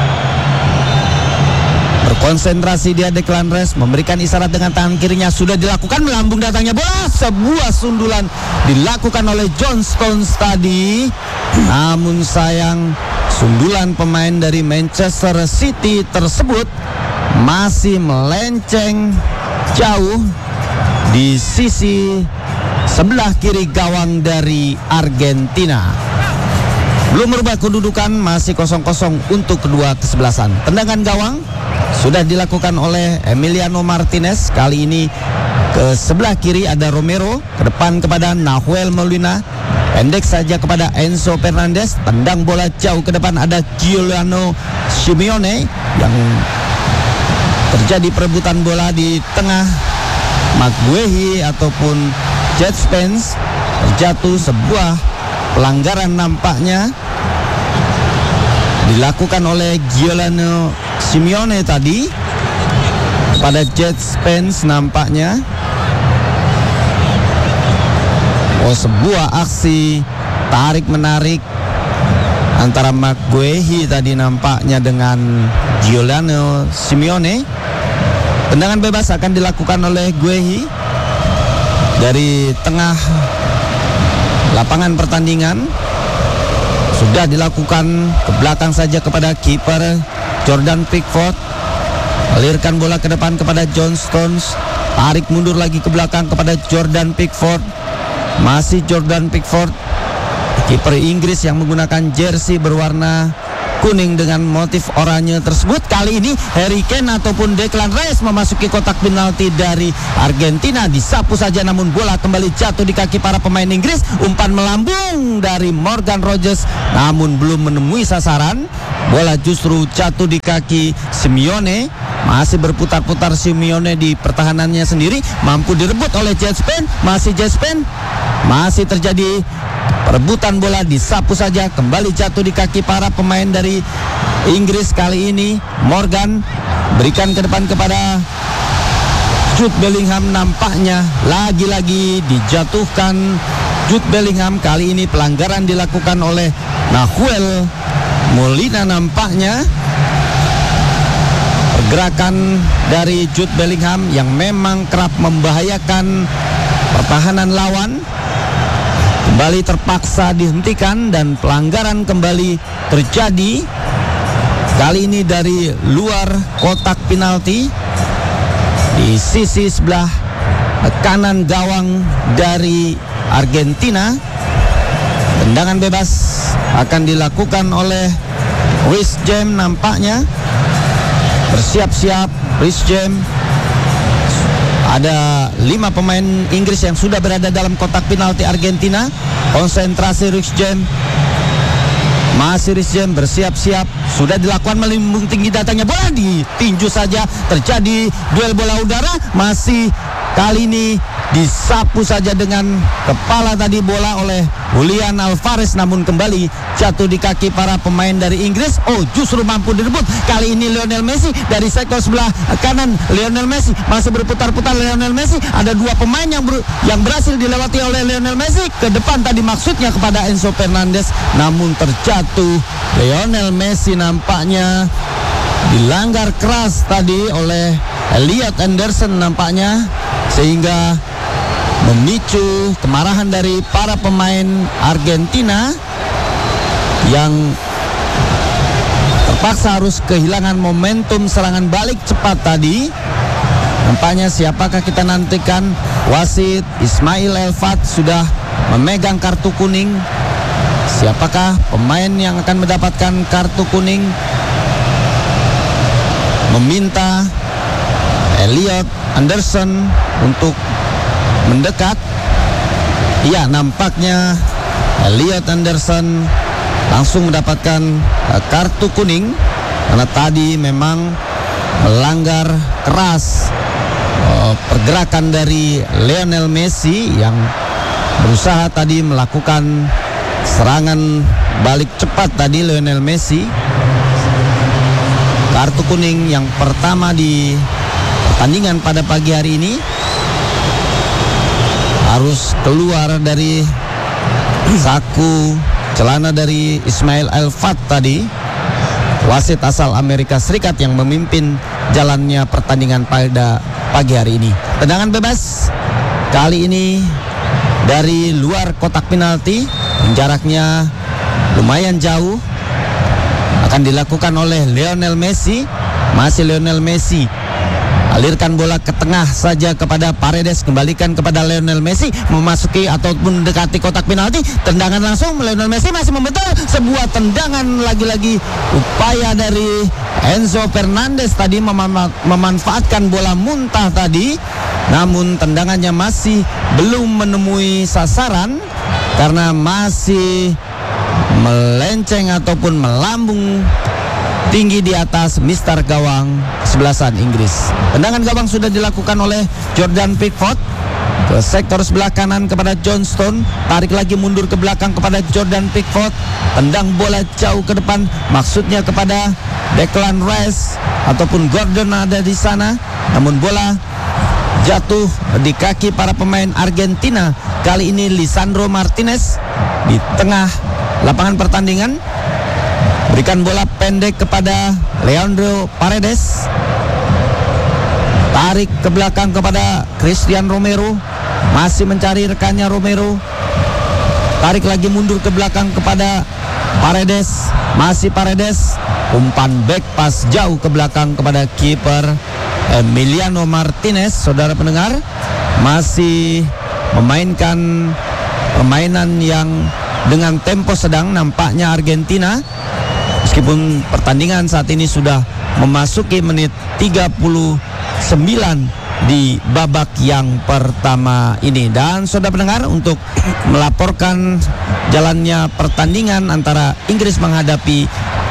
berkonsentrasi, dia Declan Rice memberikan isyarat dengan tangan kirinya, sudah dilakukan, melambung datangnya bola, sebuah sundulan dilakukan oleh John Stones tadi. Namun sayang, sundulan pemain dari Manchester City tersebut masih melenceng jauh di sisi sebelah kiri gawang dari Argentina. Belum merubah kedudukan, masih 0-0 untuk kedua kesebelasan. Tendangan gawang sudah dilakukan oleh Emiliano Martinez. Kali ini ke sebelah kiri ada Romero, ke depan kepada Nahuel Molina, pendek saja kepada Enzo Fernandez, tendang bola jauh ke depan ada Giuliano Simeone yang terjadi perebutan bola di tengah. Maguire ataupun Jet Spence terjatuh, sebuah pelanggaran nampaknya dilakukan oleh Giuliano Simeone tadi kepada Jet Spence nampaknya. Sebuah aksi tarik menarik antara Maguire tadi nampaknya dengan Giuliano Simeone. Tendangan bebas akan dilakukan oleh Guehi dari tengah lapangan pertandingan. Sudah dilakukan ke belakang saja kepada kiper Jordan Pickford. Alirkan bola ke depan kepada John Stones. Tarik mundur lagi ke belakang kepada Jordan Pickford. Masih Jordan Pickford, kiper Inggris yang menggunakan jersey berwarna kuning dengan motif oranye tersebut. Kali ini Harry Kane ataupun Declan Rice memasuki kotak penalti dari Argentina. Disapu saja namun bola kembali jatuh di kaki para pemain Inggris. Umpan melambung dari Morgan Rogers namun belum menemui sasaran. Bola justru jatuh di kaki Simeone. Masih berputar-putar Simeone di pertahanannya sendiri. Mampu direbut oleh Jet Spence. Masih Jet Spence. Masih terjadi perebutan bola, disapu saja kembali jatuh di kaki para pemain dari Inggris. Kali ini Morgan berikan ke depan kepada Jude Bellingham. Nampaknya lagi-lagi dijatuhkan Jude Bellingham. Kali ini pelanggaran dilakukan oleh Nahuel Molina. Nampaknya pergerakan dari Jude Bellingham yang memang kerap membahayakan pertahanan lawan kembali terpaksa dihentikan dan pelanggaran kembali terjadi. Kali ini dari luar kotak penalti di sisi sebelah kanan gawang dari Argentina. Tendangan bebas akan dilakukan oleh Reece James. Nampaknya bersiap-siap Reece James. Ada 5 pemain Inggris yang sudah berada dalam kotak penalti Argentina. Konsentrasi Reece James. Masih Reece James bersiap-siap. Sudah dilakukan melambung tinggi datangnya bola, ditinju saja. Terjadi duel bola udara. Masih kali ini disapu saja dengan kepala tadi bola oleh Julian Alvarez, namun kembali jatuh di kaki para pemain dari Inggris. Oh, justru mampu direbut. Kali ini Lionel Messi dari sektor sebelah kanan. Lionel Messi masih berputar-putar. Lionel Messi, ada 2 pemain yang berhasil dilewati oleh Lionel Messi. Ke depan tadi maksudnya kepada Enzo Fernandez, namun terjatuh. Lionel Messi nampaknya dilanggar keras tadi oleh Elliot Anderson nampaknya, sehingga memicu kemarahan dari para pemain Argentina yang terpaksa harus kehilangan momentum serangan balik cepat tadi. Nampaknya siapakah kita nantikan? Wasit Ismail Elfat sudah memegang kartu kuning. Siapakah pemain yang akan mendapatkan kartu kuning? Meminta Elliot Anderson untuk mendekat. Ya, nampaknya Elliot Anderson langsung mendapatkan kartu kuning karena tadi memang melanggar keras pergerakan dari Lionel Messi yang berusaha tadi melakukan serangan balik cepat tadi. Lionel Messi kartu kuning yang pertama di pertandingan pada pagi hari ini. Harus keluar dari saku celana dari Ismail Elfat tadi, wasit asal Amerika Serikat yang memimpin jalannya pertandingan pada pagi hari ini. Tendangan bebas kali ini dari luar kotak penalti, jaraknya lumayan jauh, akan dilakukan oleh Lionel Messi. Masih Lionel Messi, alirkan bola ke tengah saja kepada Paredes, kembalikan kepada Lionel Messi, memasuki ataupun mendekati kotak penalti. Tendangan langsung, Lionel Messi masih membentur. Sebuah tendangan lagi-lagi, upaya dari Enzo Fernandez tadi memanfaatkan bola muntah tadi, namun tendangannya masih belum menemui sasaran karena masih melenceng ataupun melambung tinggi di atas mistar gawang sebelasan Inggris. Tendangan gawang sudah dilakukan oleh Jordan Pickford ke sektor sebelah kanan kepada John Stone. Tarik lagi mundur ke belakang kepada Jordan Pickford. Tendang bola jauh ke depan, maksudnya kepada Declan Rice ataupun Gordon ada di sana. Namun bola jatuh di kaki para pemain Argentina. Kali ini Lisandro Martinez di tengah lapangan pertandingan. Berikan bola pendek kepada Leandro Paredes. Tarik ke belakang kepada Christian Romero. Masih mencari rekannya Romero. Tarik lagi mundur ke belakang kepada Paredes, masih Paredes, umpan back pas jauh ke belakang kepada kiper Emiliano Martinez. Saudara pendengar, masih memainkan permainan yang dengan tempo sedang nampaknya Argentina, meskipun pertandingan saat ini sudah memasuki menit 39 di babak yang pertama ini. Dan saudara pendengar, untuk melaporkan jalannya pertandingan antara Inggris menghadapi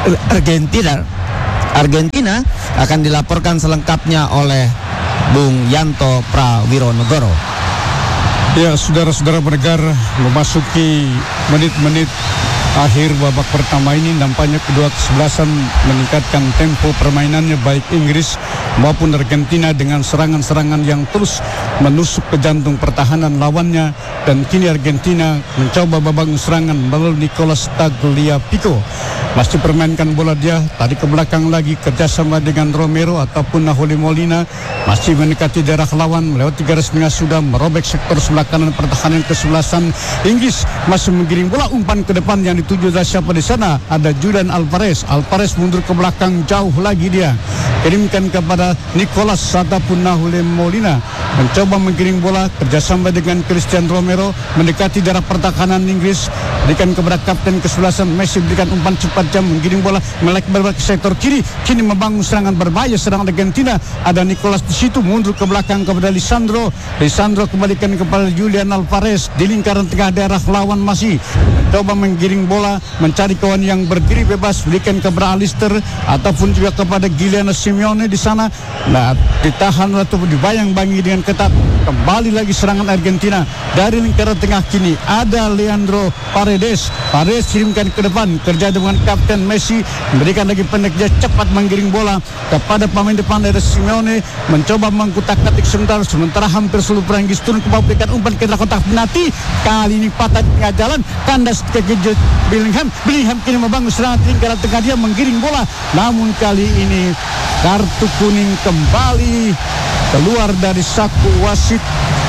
Argentina akan dilaporkan selengkapnya oleh Bung Yanto Prawironegoro. Ya, saudara-saudara pendengar, memasuki menit-menit akhir babak pertama ini, nampaknya kedua kesebelasan meningkatkan tempo permainannya, baik Inggris maupun Argentina, dengan serangan-serangan yang terus menusuk ke jantung pertahanan lawannya. Dan kini Argentina mencoba babak serangan melalui Nicolas Tagliafico. Masih permainkan bola dia, tadi ke belakang lagi, kerjasama dengan Romero ataupun Nahuel Molina, masih mendekati daerah lawan, melewati garis tengah sudah merobek sektor sebelah kanan pertahanan kesebelasan Inggris. Masih menggiring bola, umpan ke depan yang dituju dari siapa di sana? Ada Julian Alvarez. Alvarez mundur ke belakang jauh lagi, dia kirimkan kepada Nicolas ataupun Nahuel Molina, mencoba menggiring bola kerjasama dengan Christian Romero, mendekati daerah pertahanan Inggris, berikan kepada kapten kesebelasan Messi, berikan umpan cepat jam, menggiring bola melebar ke sektor kiri, kini membangun serangan berbahaya serang Argentina. Ada Nicolas di situ, mundur ke belakang kepada Lisandro kembalikan kepada Julian Alvarez di lingkaran tengah daerah lawan, masih mencoba menggiring bola, mencari kawan yang berdiri bebas, berikan kepada Alister ataupun juga kepada Giuliano Simeone di sana. Nah, ditahan atau dibayang-bangi dengan ketat. Kembali lagi serangan Argentina dari lingkaran tengah, kini ada Leandro Paredes kirimkan ke depan, kerja dengan kapten Messi, memberikan lagi pendek, dia cepat menggiring bola kepada pemain depan dari Simeone, mencoba mengkutak-katik sementara hampir seluruh Prancis turun ke bawah, berikan umpan ke dalam kotak penalti, kali ini patah di tengah jalan, kandas ke Bellingham kini membangun serangan di lingkaran tengah, dia menggiring bola, namun kali ini kartu kuning kembali keluar dari saku wasit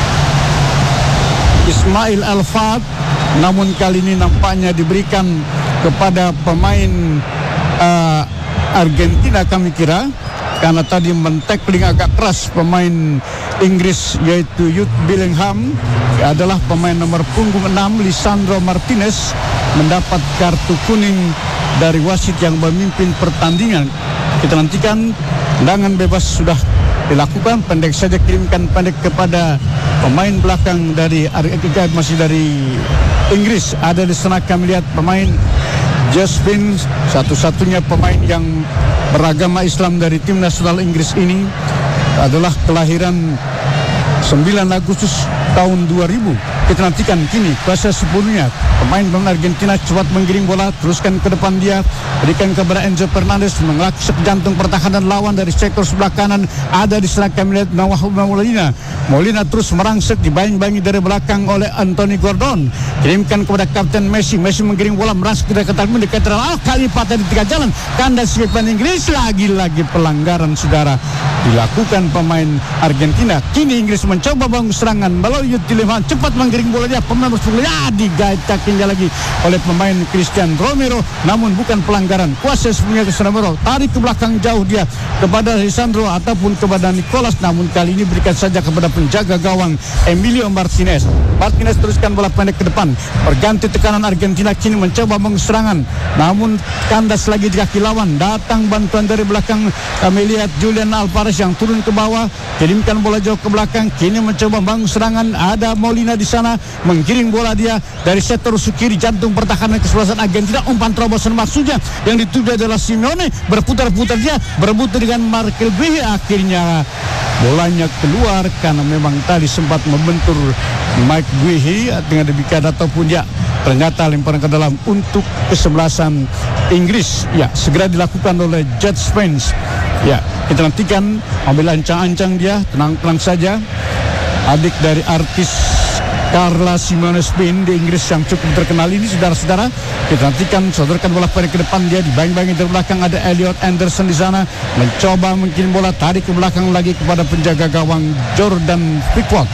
Ismail Al-Fad. Namun kali ini nampaknya diberikan kepada pemain Argentina, kami kira, karena tadi men-tackling agak keras pemain Inggris, yaitu Jude Bellingham. Adalah pemain nomor punggung 6 Lisandro Martinez mendapat kartu kuning dari wasit yang memimpin pertandingan. Kita nantikan tendangan bebas sudah dilakukan, pendek saja, kirimkan pendek kepada pemain belakang dari masih dari Inggris. Ada di sana kami lihat pemain Jospin, satu-satunya pemain yang beragama Islam dari tim nasional Inggris ini, adalah kelahiran 9 Agustus tahun 2000. Kita nantikan kini fase 10-nya. Pemain Argentina cepat menggiring bola, teruskan ke depan dia, berikan kepada Enzo Fernandez, mengelak jantung pertahanan lawan dari sektor sebelah kanan. Ada di sana kami lihat Molina terus merangsek, dibayang-bayangi dari belakang oleh Anthony Gordon, kirimkan kepada kapten Messi menggiring bola, merangsek ke dekat mendekat kali patah di tengah jalan, kandas pemain Inggris. Lagi-lagi pelanggaran, saudara, dilakukan pemain Argentina. Kini Inggris mencoba bangun serangan melalui Tillemans, cepat menggiring bola dia, pemain digait kakinya lagi oleh pemain Christian Romero, namun bukan pelanggaran. Kuasa sebenarnya ke Romero, tarik ke belakang jauh dia kepada Lisandro ataupun kepada Nicolas, namun kali ini berikan saja kepada penjaga gawang Emilio Martinez. Teruskan bola pendek ke depan, berganti tekanan Argentina, kini mencoba serangan, namun kandas lagi di kaki lawan. Datang bantuan dari belakang, kami lihat Julian Alvarez yang turun ke bawah, kirimkan bola jauh ke belakang, kini mencoba bangun serangan. Ada Molina di sana, menggiring bola dia dari sektor kiri jantung pertahanan kesebelasan Argentina. Umpan terobosan maksudnya yang dituju adalah Simeone, berputar-putar dia berebut dengan Markel Guehi, akhirnya bolanya keluar karena memang tadi sempat membentur Mike Guehi dengan demikian, ataupun ya ternyata lemparan ke dalam untuk kesebelasan Inggris. Ya, segera dilakukan oleh Jet Spence. Ya, kita nantikan ambil ancang-ancang dia, tenang-tenang saja. Adik dari artis Carla Simone Spain di Inggris yang cukup terkenal ini, saudara-saudara. Kita nantikan, sodorkan bola pada ke depan dia, dibayang-bayangin dari belakang. Ada Elliot Anderson di sana, mencoba mungkin bola tarik ke belakang lagi kepada penjaga gawang Jordan Pickford.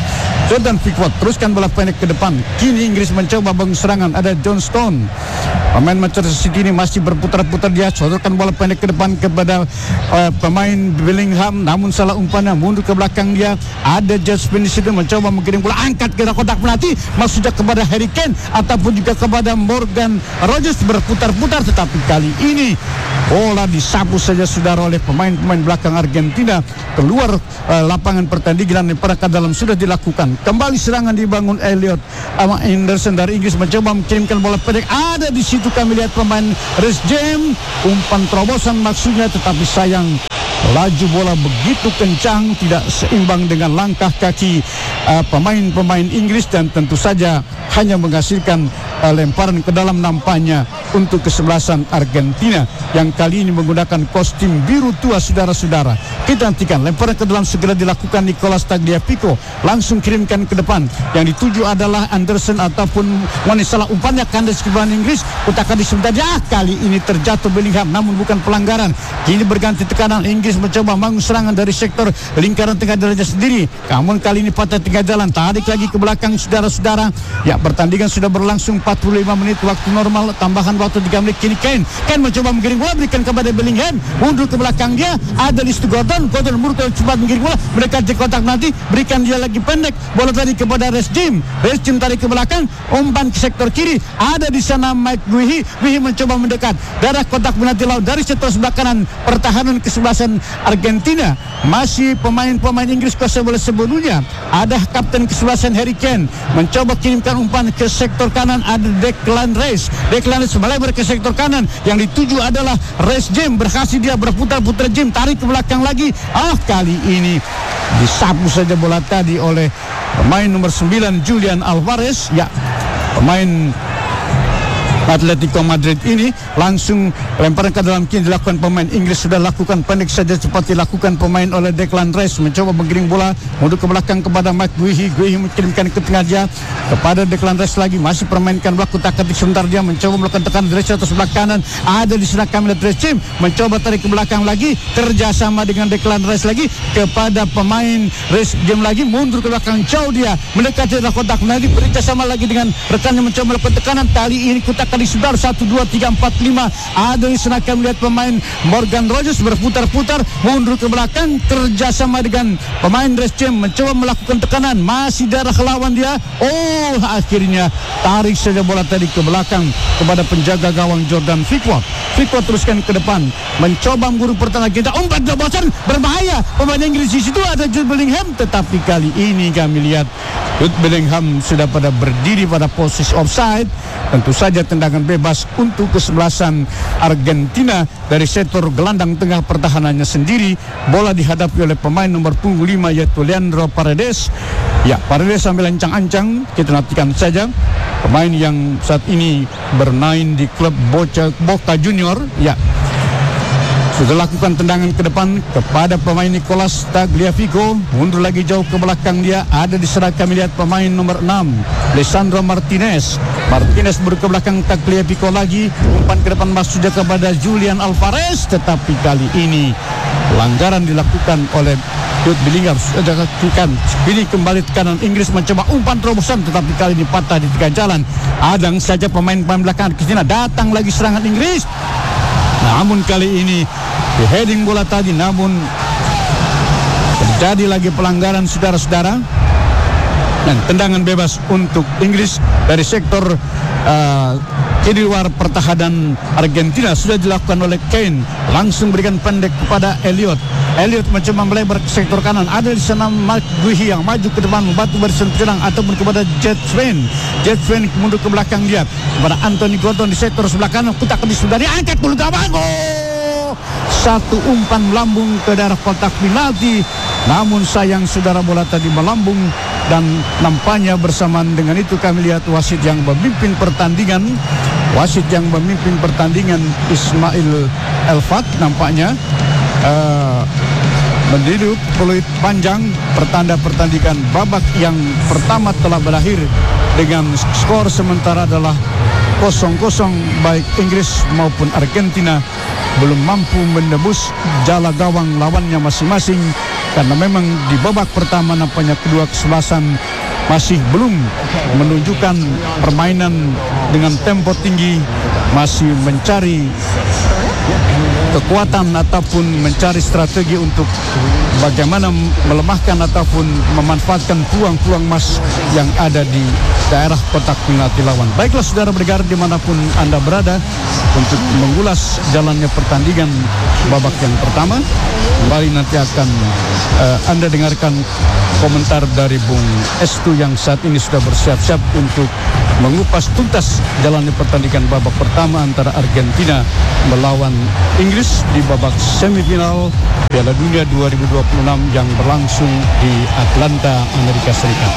Jordan Pickford teruskan bola pendek ke depan. Kini Inggris mencoba bangun serangan. Ada John Stone. Pemain Manchester City ini masih berputar-putar, dia sodorkan bola pendek ke depan kepada pemain Bellingham, namun salah umpannya, mundur ke belakang dia. Ada Jasper di situ mencoba mengirim bola, angkat ke kotak penalti, maksudnya kepada Harry Kane ataupun juga kepada Morgan Rogers, berputar-putar, tetapi kali ini bola disapu saja saudara oleh pemain-pemain belakang Argentina keluar lapangan pertandingan. Pada dalam sudah dilakukan. Kembali serangan dibangun Elliot sama Henderson dari Inggris mencoba mengirimkan bola pendek. Ada di situ kami lihat pemain Reece James, umpan terobosan maksudnya, tetapi sayang laju bola begitu kencang tidak seimbang dengan langkah kaki pemain-pemain Inggris dan tentu saja hanya menghasilkan lemparan ke dalam nampaknya untuk kesebelasan Argentina yang kali ini menggunakan kostum biru tua saudara-saudara. Kita nantikan lemparan ke dalam segera dilakukan Nicolas Tagliafico, langsung kirimkan ke depan. Yang dituju adalah Anderson ataupun salah umpannya kandas ke belakang Inggris, utakan di sebentar kali ini terjatuh Bellingham namun bukan pelanggaran. Kini berganti tekanan, Inggris mencoba bangun serangan dari sektor lingkaran tengah jalannya sendiri. Namun kali ini patah tengah jalan, tarik lagi ke belakang saudara-saudara. Ya, pertandingan sudah berlangsung 45 menit waktu normal, tambahan waktu 3 menit. Kini Kane mencoba mengirim bola, berikan kepada Bellingham, mundur ke belakang dia. Ada di situ Gordon mundur cepat mengirim bola, mendekati kotak nanti, berikan dia lagi pendek, bola tadi kepada Reece James tarik ke belakang, umpan ke sektor kiri. Ada di sana Mike Guehi mencoba mendekat darah kotak penalti lawan dari sektor sebelah kanan. Pertahanan kesebelasan Argentina masih pemain-pemain Inggris kuasa bola sebelumnya. Ada kapten kesebelasan Harry Kane mencoba kirimkan umpan ke sektor kanan. Ada Declan Rice melebar ke sektor kanan, yang dituju adalah Reece James, berhasil dia berputar-putar, James tarik ke belakang lagi. Kali ini disapu saja bola tadi oleh pemain nomor 9 Julian Alvarez. Ya, pemain Atletico Madrid ini langsung lemparan ke dalam, kini dilakukan pemain Inggris, sudah lakukan pendek saja cepat dilakukan pemain oleh Declan Rice, mencoba menggiring bola mundur ke belakang kepada Mike Guehi mengirimkan ke tengah dia kepada Declan Rice lagi, masih permainkan bola kutak-katik sebentar, dia mencoba melakukan tekanan dari atas sebelah kanan. Ada di sana kami lihat Reece James mencoba tarik ke belakang lagi, kerjasama dengan Declan Rice lagi kepada pemain Reece James lagi, mundur ke belakang jauh dia mendekati kotak penalti, bekerjasama lagi dengan rekannya mencoba melakukan tekanan. Kali ini kutak di sebentar 1, 2, 3, 4, 5. Ada di sana kami lihat pemain Morgan Rogers berputar-putar mundur ke belakang, kerjasama dengan pemain Reece James mencoba melakukan tekanan, masih darah lawan dia. Akhirnya tarik saja bola tadi ke belakang kepada penjaga gawang Jordan Pickford teruskan ke depan mencoba mengguru pertahanan kita, umpan terobosan berbahaya pemain Inggris. Di situ ada Jude Bellingham, tetapi kali ini kami lihat Jude Bellingham sudah pada berdiri pada posisi offside. Tentu saja tendangan bebas untuk kesebelasan Argentina dari sektor gelandang tengah pertahanannya sendiri. Bola dihadapi oleh pemain nomor punggung 5 yaitu Leandro Paredes. Ya, Paredes sambil ancang-ancang, kita nantikan saja. Pemain yang saat ini bermain di klub Boca Junior. Ya, sudah lakukan tendangan ke depan kepada pemain Nicolas Tagliafico, mundur lagi jauh ke belakang dia. Ada di sana kami lihat pemain nomor 6 Lisandro Martinez mundur ke belakang Tagliafico lagi, umpan ke depan maksudnya kepada Julian Alvarez, tetapi kali ini pelanggaran dilakukan oleh Jude Bellingham. Sudah lakukan, ini kembali tekanan Inggris mencoba umpan terobosan, tetapi kali ini patah di tengah jalan. Adang saja pemain-pemain belakang Argentina, datang lagi serangan Inggris. Namun kali ini di heading bola tadi, namun terjadi lagi pelanggaran saudara-saudara, dan tendangan bebas untuk Inggris dari sektor kiri luar pertahanan Argentina sudah dilakukan oleh Kane, langsung berikan pendek kepada Elliot mencoba melebar ke sektor kanan. Ada di sana Mike Guehi yang maju ke depan membantu barisan penyerang ataupun kepada Jet Sven mundur ke belakang dia kepada Anthony Gordon di sektor sebelah kanan, kutak di sebelah dia, angkat bola gawang. Satu umpan melambung ke daerah kotak penalti, namun sayang saudara bola tadi melambung, dan nampaknya bersamaan dengan itu kami lihat wasit yang memimpin pertandingan Ismail Elfat nampaknya meniup peluit panjang, pertanda pertandingan babak yang pertama telah berakhir dengan skor sementara adalah 0-0. Baik Inggris maupun Argentina belum mampu menembus jala gawang lawannya masing-masing, karena memang di babak pertama nampaknya kedua kesebelasan masih belum menunjukkan permainan dengan tempo tinggi, masih mencari kekuatan ataupun mencari strategi untuk bagaimana melemahkan ataupun memanfaatkan peluang-peluang emas yang ada di daerah kotak penalti lawan. Baiklah saudara pendengar dimanapun Anda berada, untuk mengulas jalannya pertandingan babak yang pertama, kembali nanti akan Anda dengarkan komentar dari Bung Estu yang saat ini sudah bersiap-siap untuk mengupas tuntas jalannya pertandingan babak pertama antara Argentina melawan Inggris di babak semifinal Piala Dunia 2026 yang berlangsung di Atlanta, Amerika Serikat.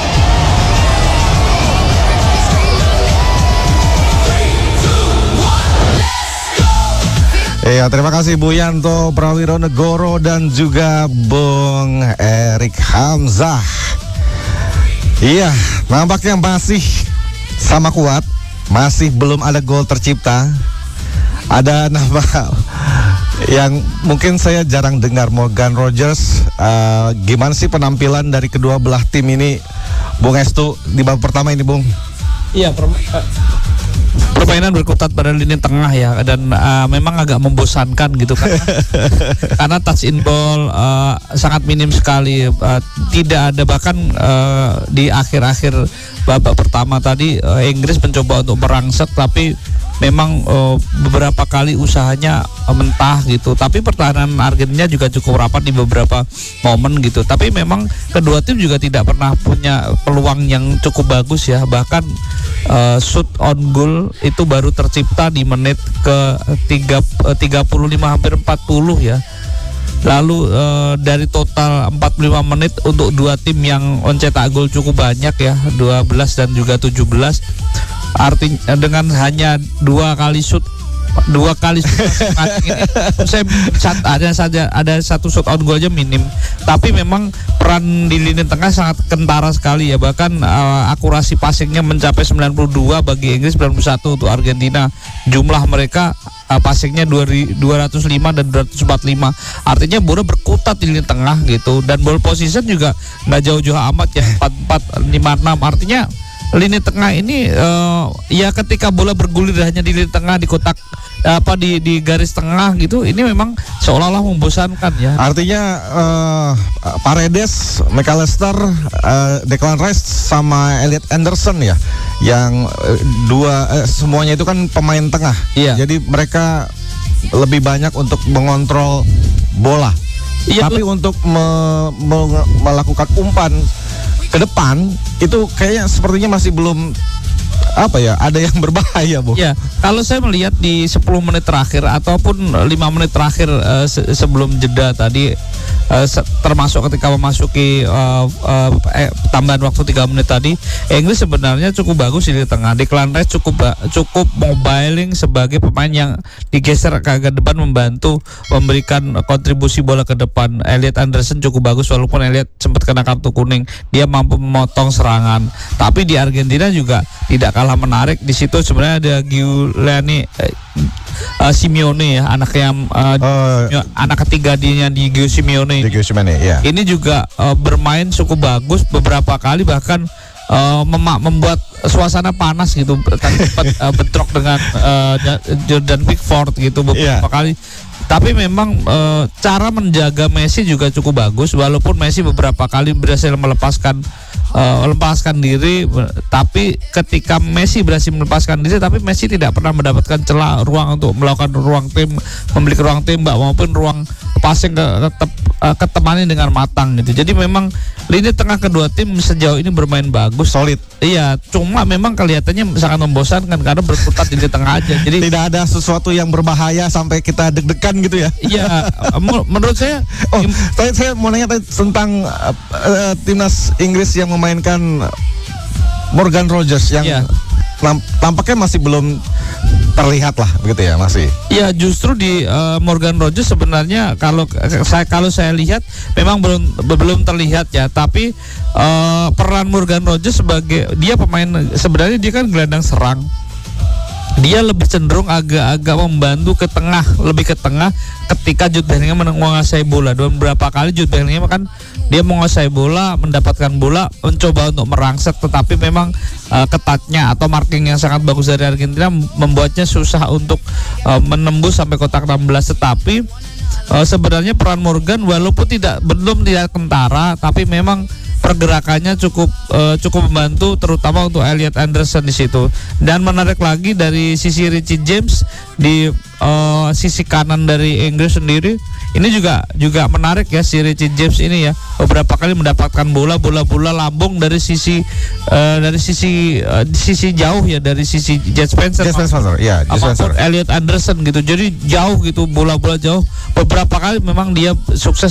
Ya, terima kasih Bu Yanto Prawironegoro dan juga Bung Erik Hamzah. Iya, nampaknya masih sama kuat, masih belum ada gol tercipta. Ada nama yang mungkin saya jarang dengar, Morgan Rogers. Gimana sih penampilan dari kedua belah tim ini, Bung Estu, di babak pertama ini, Bung? Iya, permainan berkutat pada lini tengah ya, dan memang agak membosankan gitu kan. Karena touch in ball sangat minim sekali, tidak ada, bahkan di akhir-akhir babak pertama tadi Inggris mencoba untuk merangsek, tapi memang beberapa kali usahanya mentah gitu. Tapi pertahanan Argentina juga cukup rapat di beberapa momen gitu. Tapi memang kedua tim juga tidak pernah punya peluang yang cukup bagus ya. Bahkan shoot on goal itu baru tercipta di menit ke 35 hampir 40 ya. Lalu dari total 45 menit untuk dua tim yang mencetak gol cukup banyak ya, 12 dan juga 17. Artinya dengan hanya dua kali shoot saya ada satu shoot on goal aja minim. Tapi memang peran di lini tengah sangat kentara sekali ya. Bahkan akurasi passingnya mencapai 92 bagi Inggris, 91 untuk Argentina. Jumlah mereka passingnya 205 dan 245. Artinya bola berkutat di lini tengah gitu, dan ball position juga nggak jauh-jauh amat ya, 44, 56. Artinya lini tengah ini ya ketika bola bergulir hanya di lini tengah, di kotak di garis tengah gitu, ini memang seolah-olah membosankan ya. Artinya Paredes, McAllister, Declan Rice sama Elliot Anderson ya, yang semuanya itu kan pemain tengah. Iya. Jadi mereka lebih banyak untuk mengontrol bola. Iya, tapi untuk melakukan umpan ke depan itu kayaknya sepertinya masih belum ada yang berbahaya, Bu. Ya, kalau saya melihat di 10 menit terakhir ataupun 5 menit terakhir sebelum jeda tadi, termasuk ketika memasuki tambahan waktu 3 menit tadi, Inggris sebenarnya cukup bagus di tengah. Declan Rice cukup mobiling sebagai pemain yang digeser ke agak depan, membantu memberikan kontribusi bola ke depan. Elliot Anderson cukup bagus, walaupun Elliot sempat kena kartu kuning. Dia mampu memotong serangan. Tapi di Argentina juga tidak kalah menarik. Di situ sebenarnya ada Giuliani Simeone ya, anak ketiga dia di Giuliani Simeone. Ya. Ini juga bermain cukup bagus beberapa kali, bahkan membuat suasana panas gitu. Bentrok dengan Jordan Pickford gitu beberapa kali. Tapi memang cara menjaga Messi juga cukup bagus, walaupun Messi beberapa kali berhasil melepaskan diri. Tapi ketika Messi berhasil melepaskan diri, tapi Messi tidak pernah mendapatkan celah ruang untuk melakukan memiliki ruang tembak maupun ruang passing ketemani dengan matang gitu. Jadi memang lini tengah kedua tim sejauh ini bermain bagus, solid. Iya, cuma memang kelihatannya sangat membosankan karena berkutat di lini tengah aja. Jadi tidak ada sesuatu yang berbahaya sampai kita deg-degan gitu ya. Iya, menurut saya. Saya mau nanya tentang timnas Inggris yang memainkan Morgan Rogers yang tampaknya masih belum terlihat lah begitu ya, masih. Ya, justru di Morgan Rogers sebenarnya kalau saya lihat memang belum terlihat ya, tapi peran Morgan Rogers sebagai dia pemain, sebenarnya dia kan gelandang serang. dia lebih cenderung agak-agak membantu ke tengah, lebih ke tengah ketika Jude Bellingham menguasai bola. Dan beberapa kali Jude Bellingham kan dia menguasai bola, mendapatkan bola, mencoba untuk merangsek, tetapi memang ketatnya atau marking yang sangat bagus dari Argentina membuatnya susah untuk menembus sampai kotak 16. Tetapi sebenarnya peran Morgan walaupun belum tidak kentara, tapi memang pergerakannya cukup membantu, terutama untuk Elliot Anderson di situ. Dan menarik lagi dari sisi Richie James di sisi kanan dari Inggris sendiri, ini juga menarik ya si Richie James ini ya. Beberapa kali mendapatkan bola lambung dari sisi jauh ya, dari sisi Jet Spencer. Ya, Elliot Anderson gitu. Jadi jauh gitu, bola-bola jauh. Beberapa kali memang dia sukses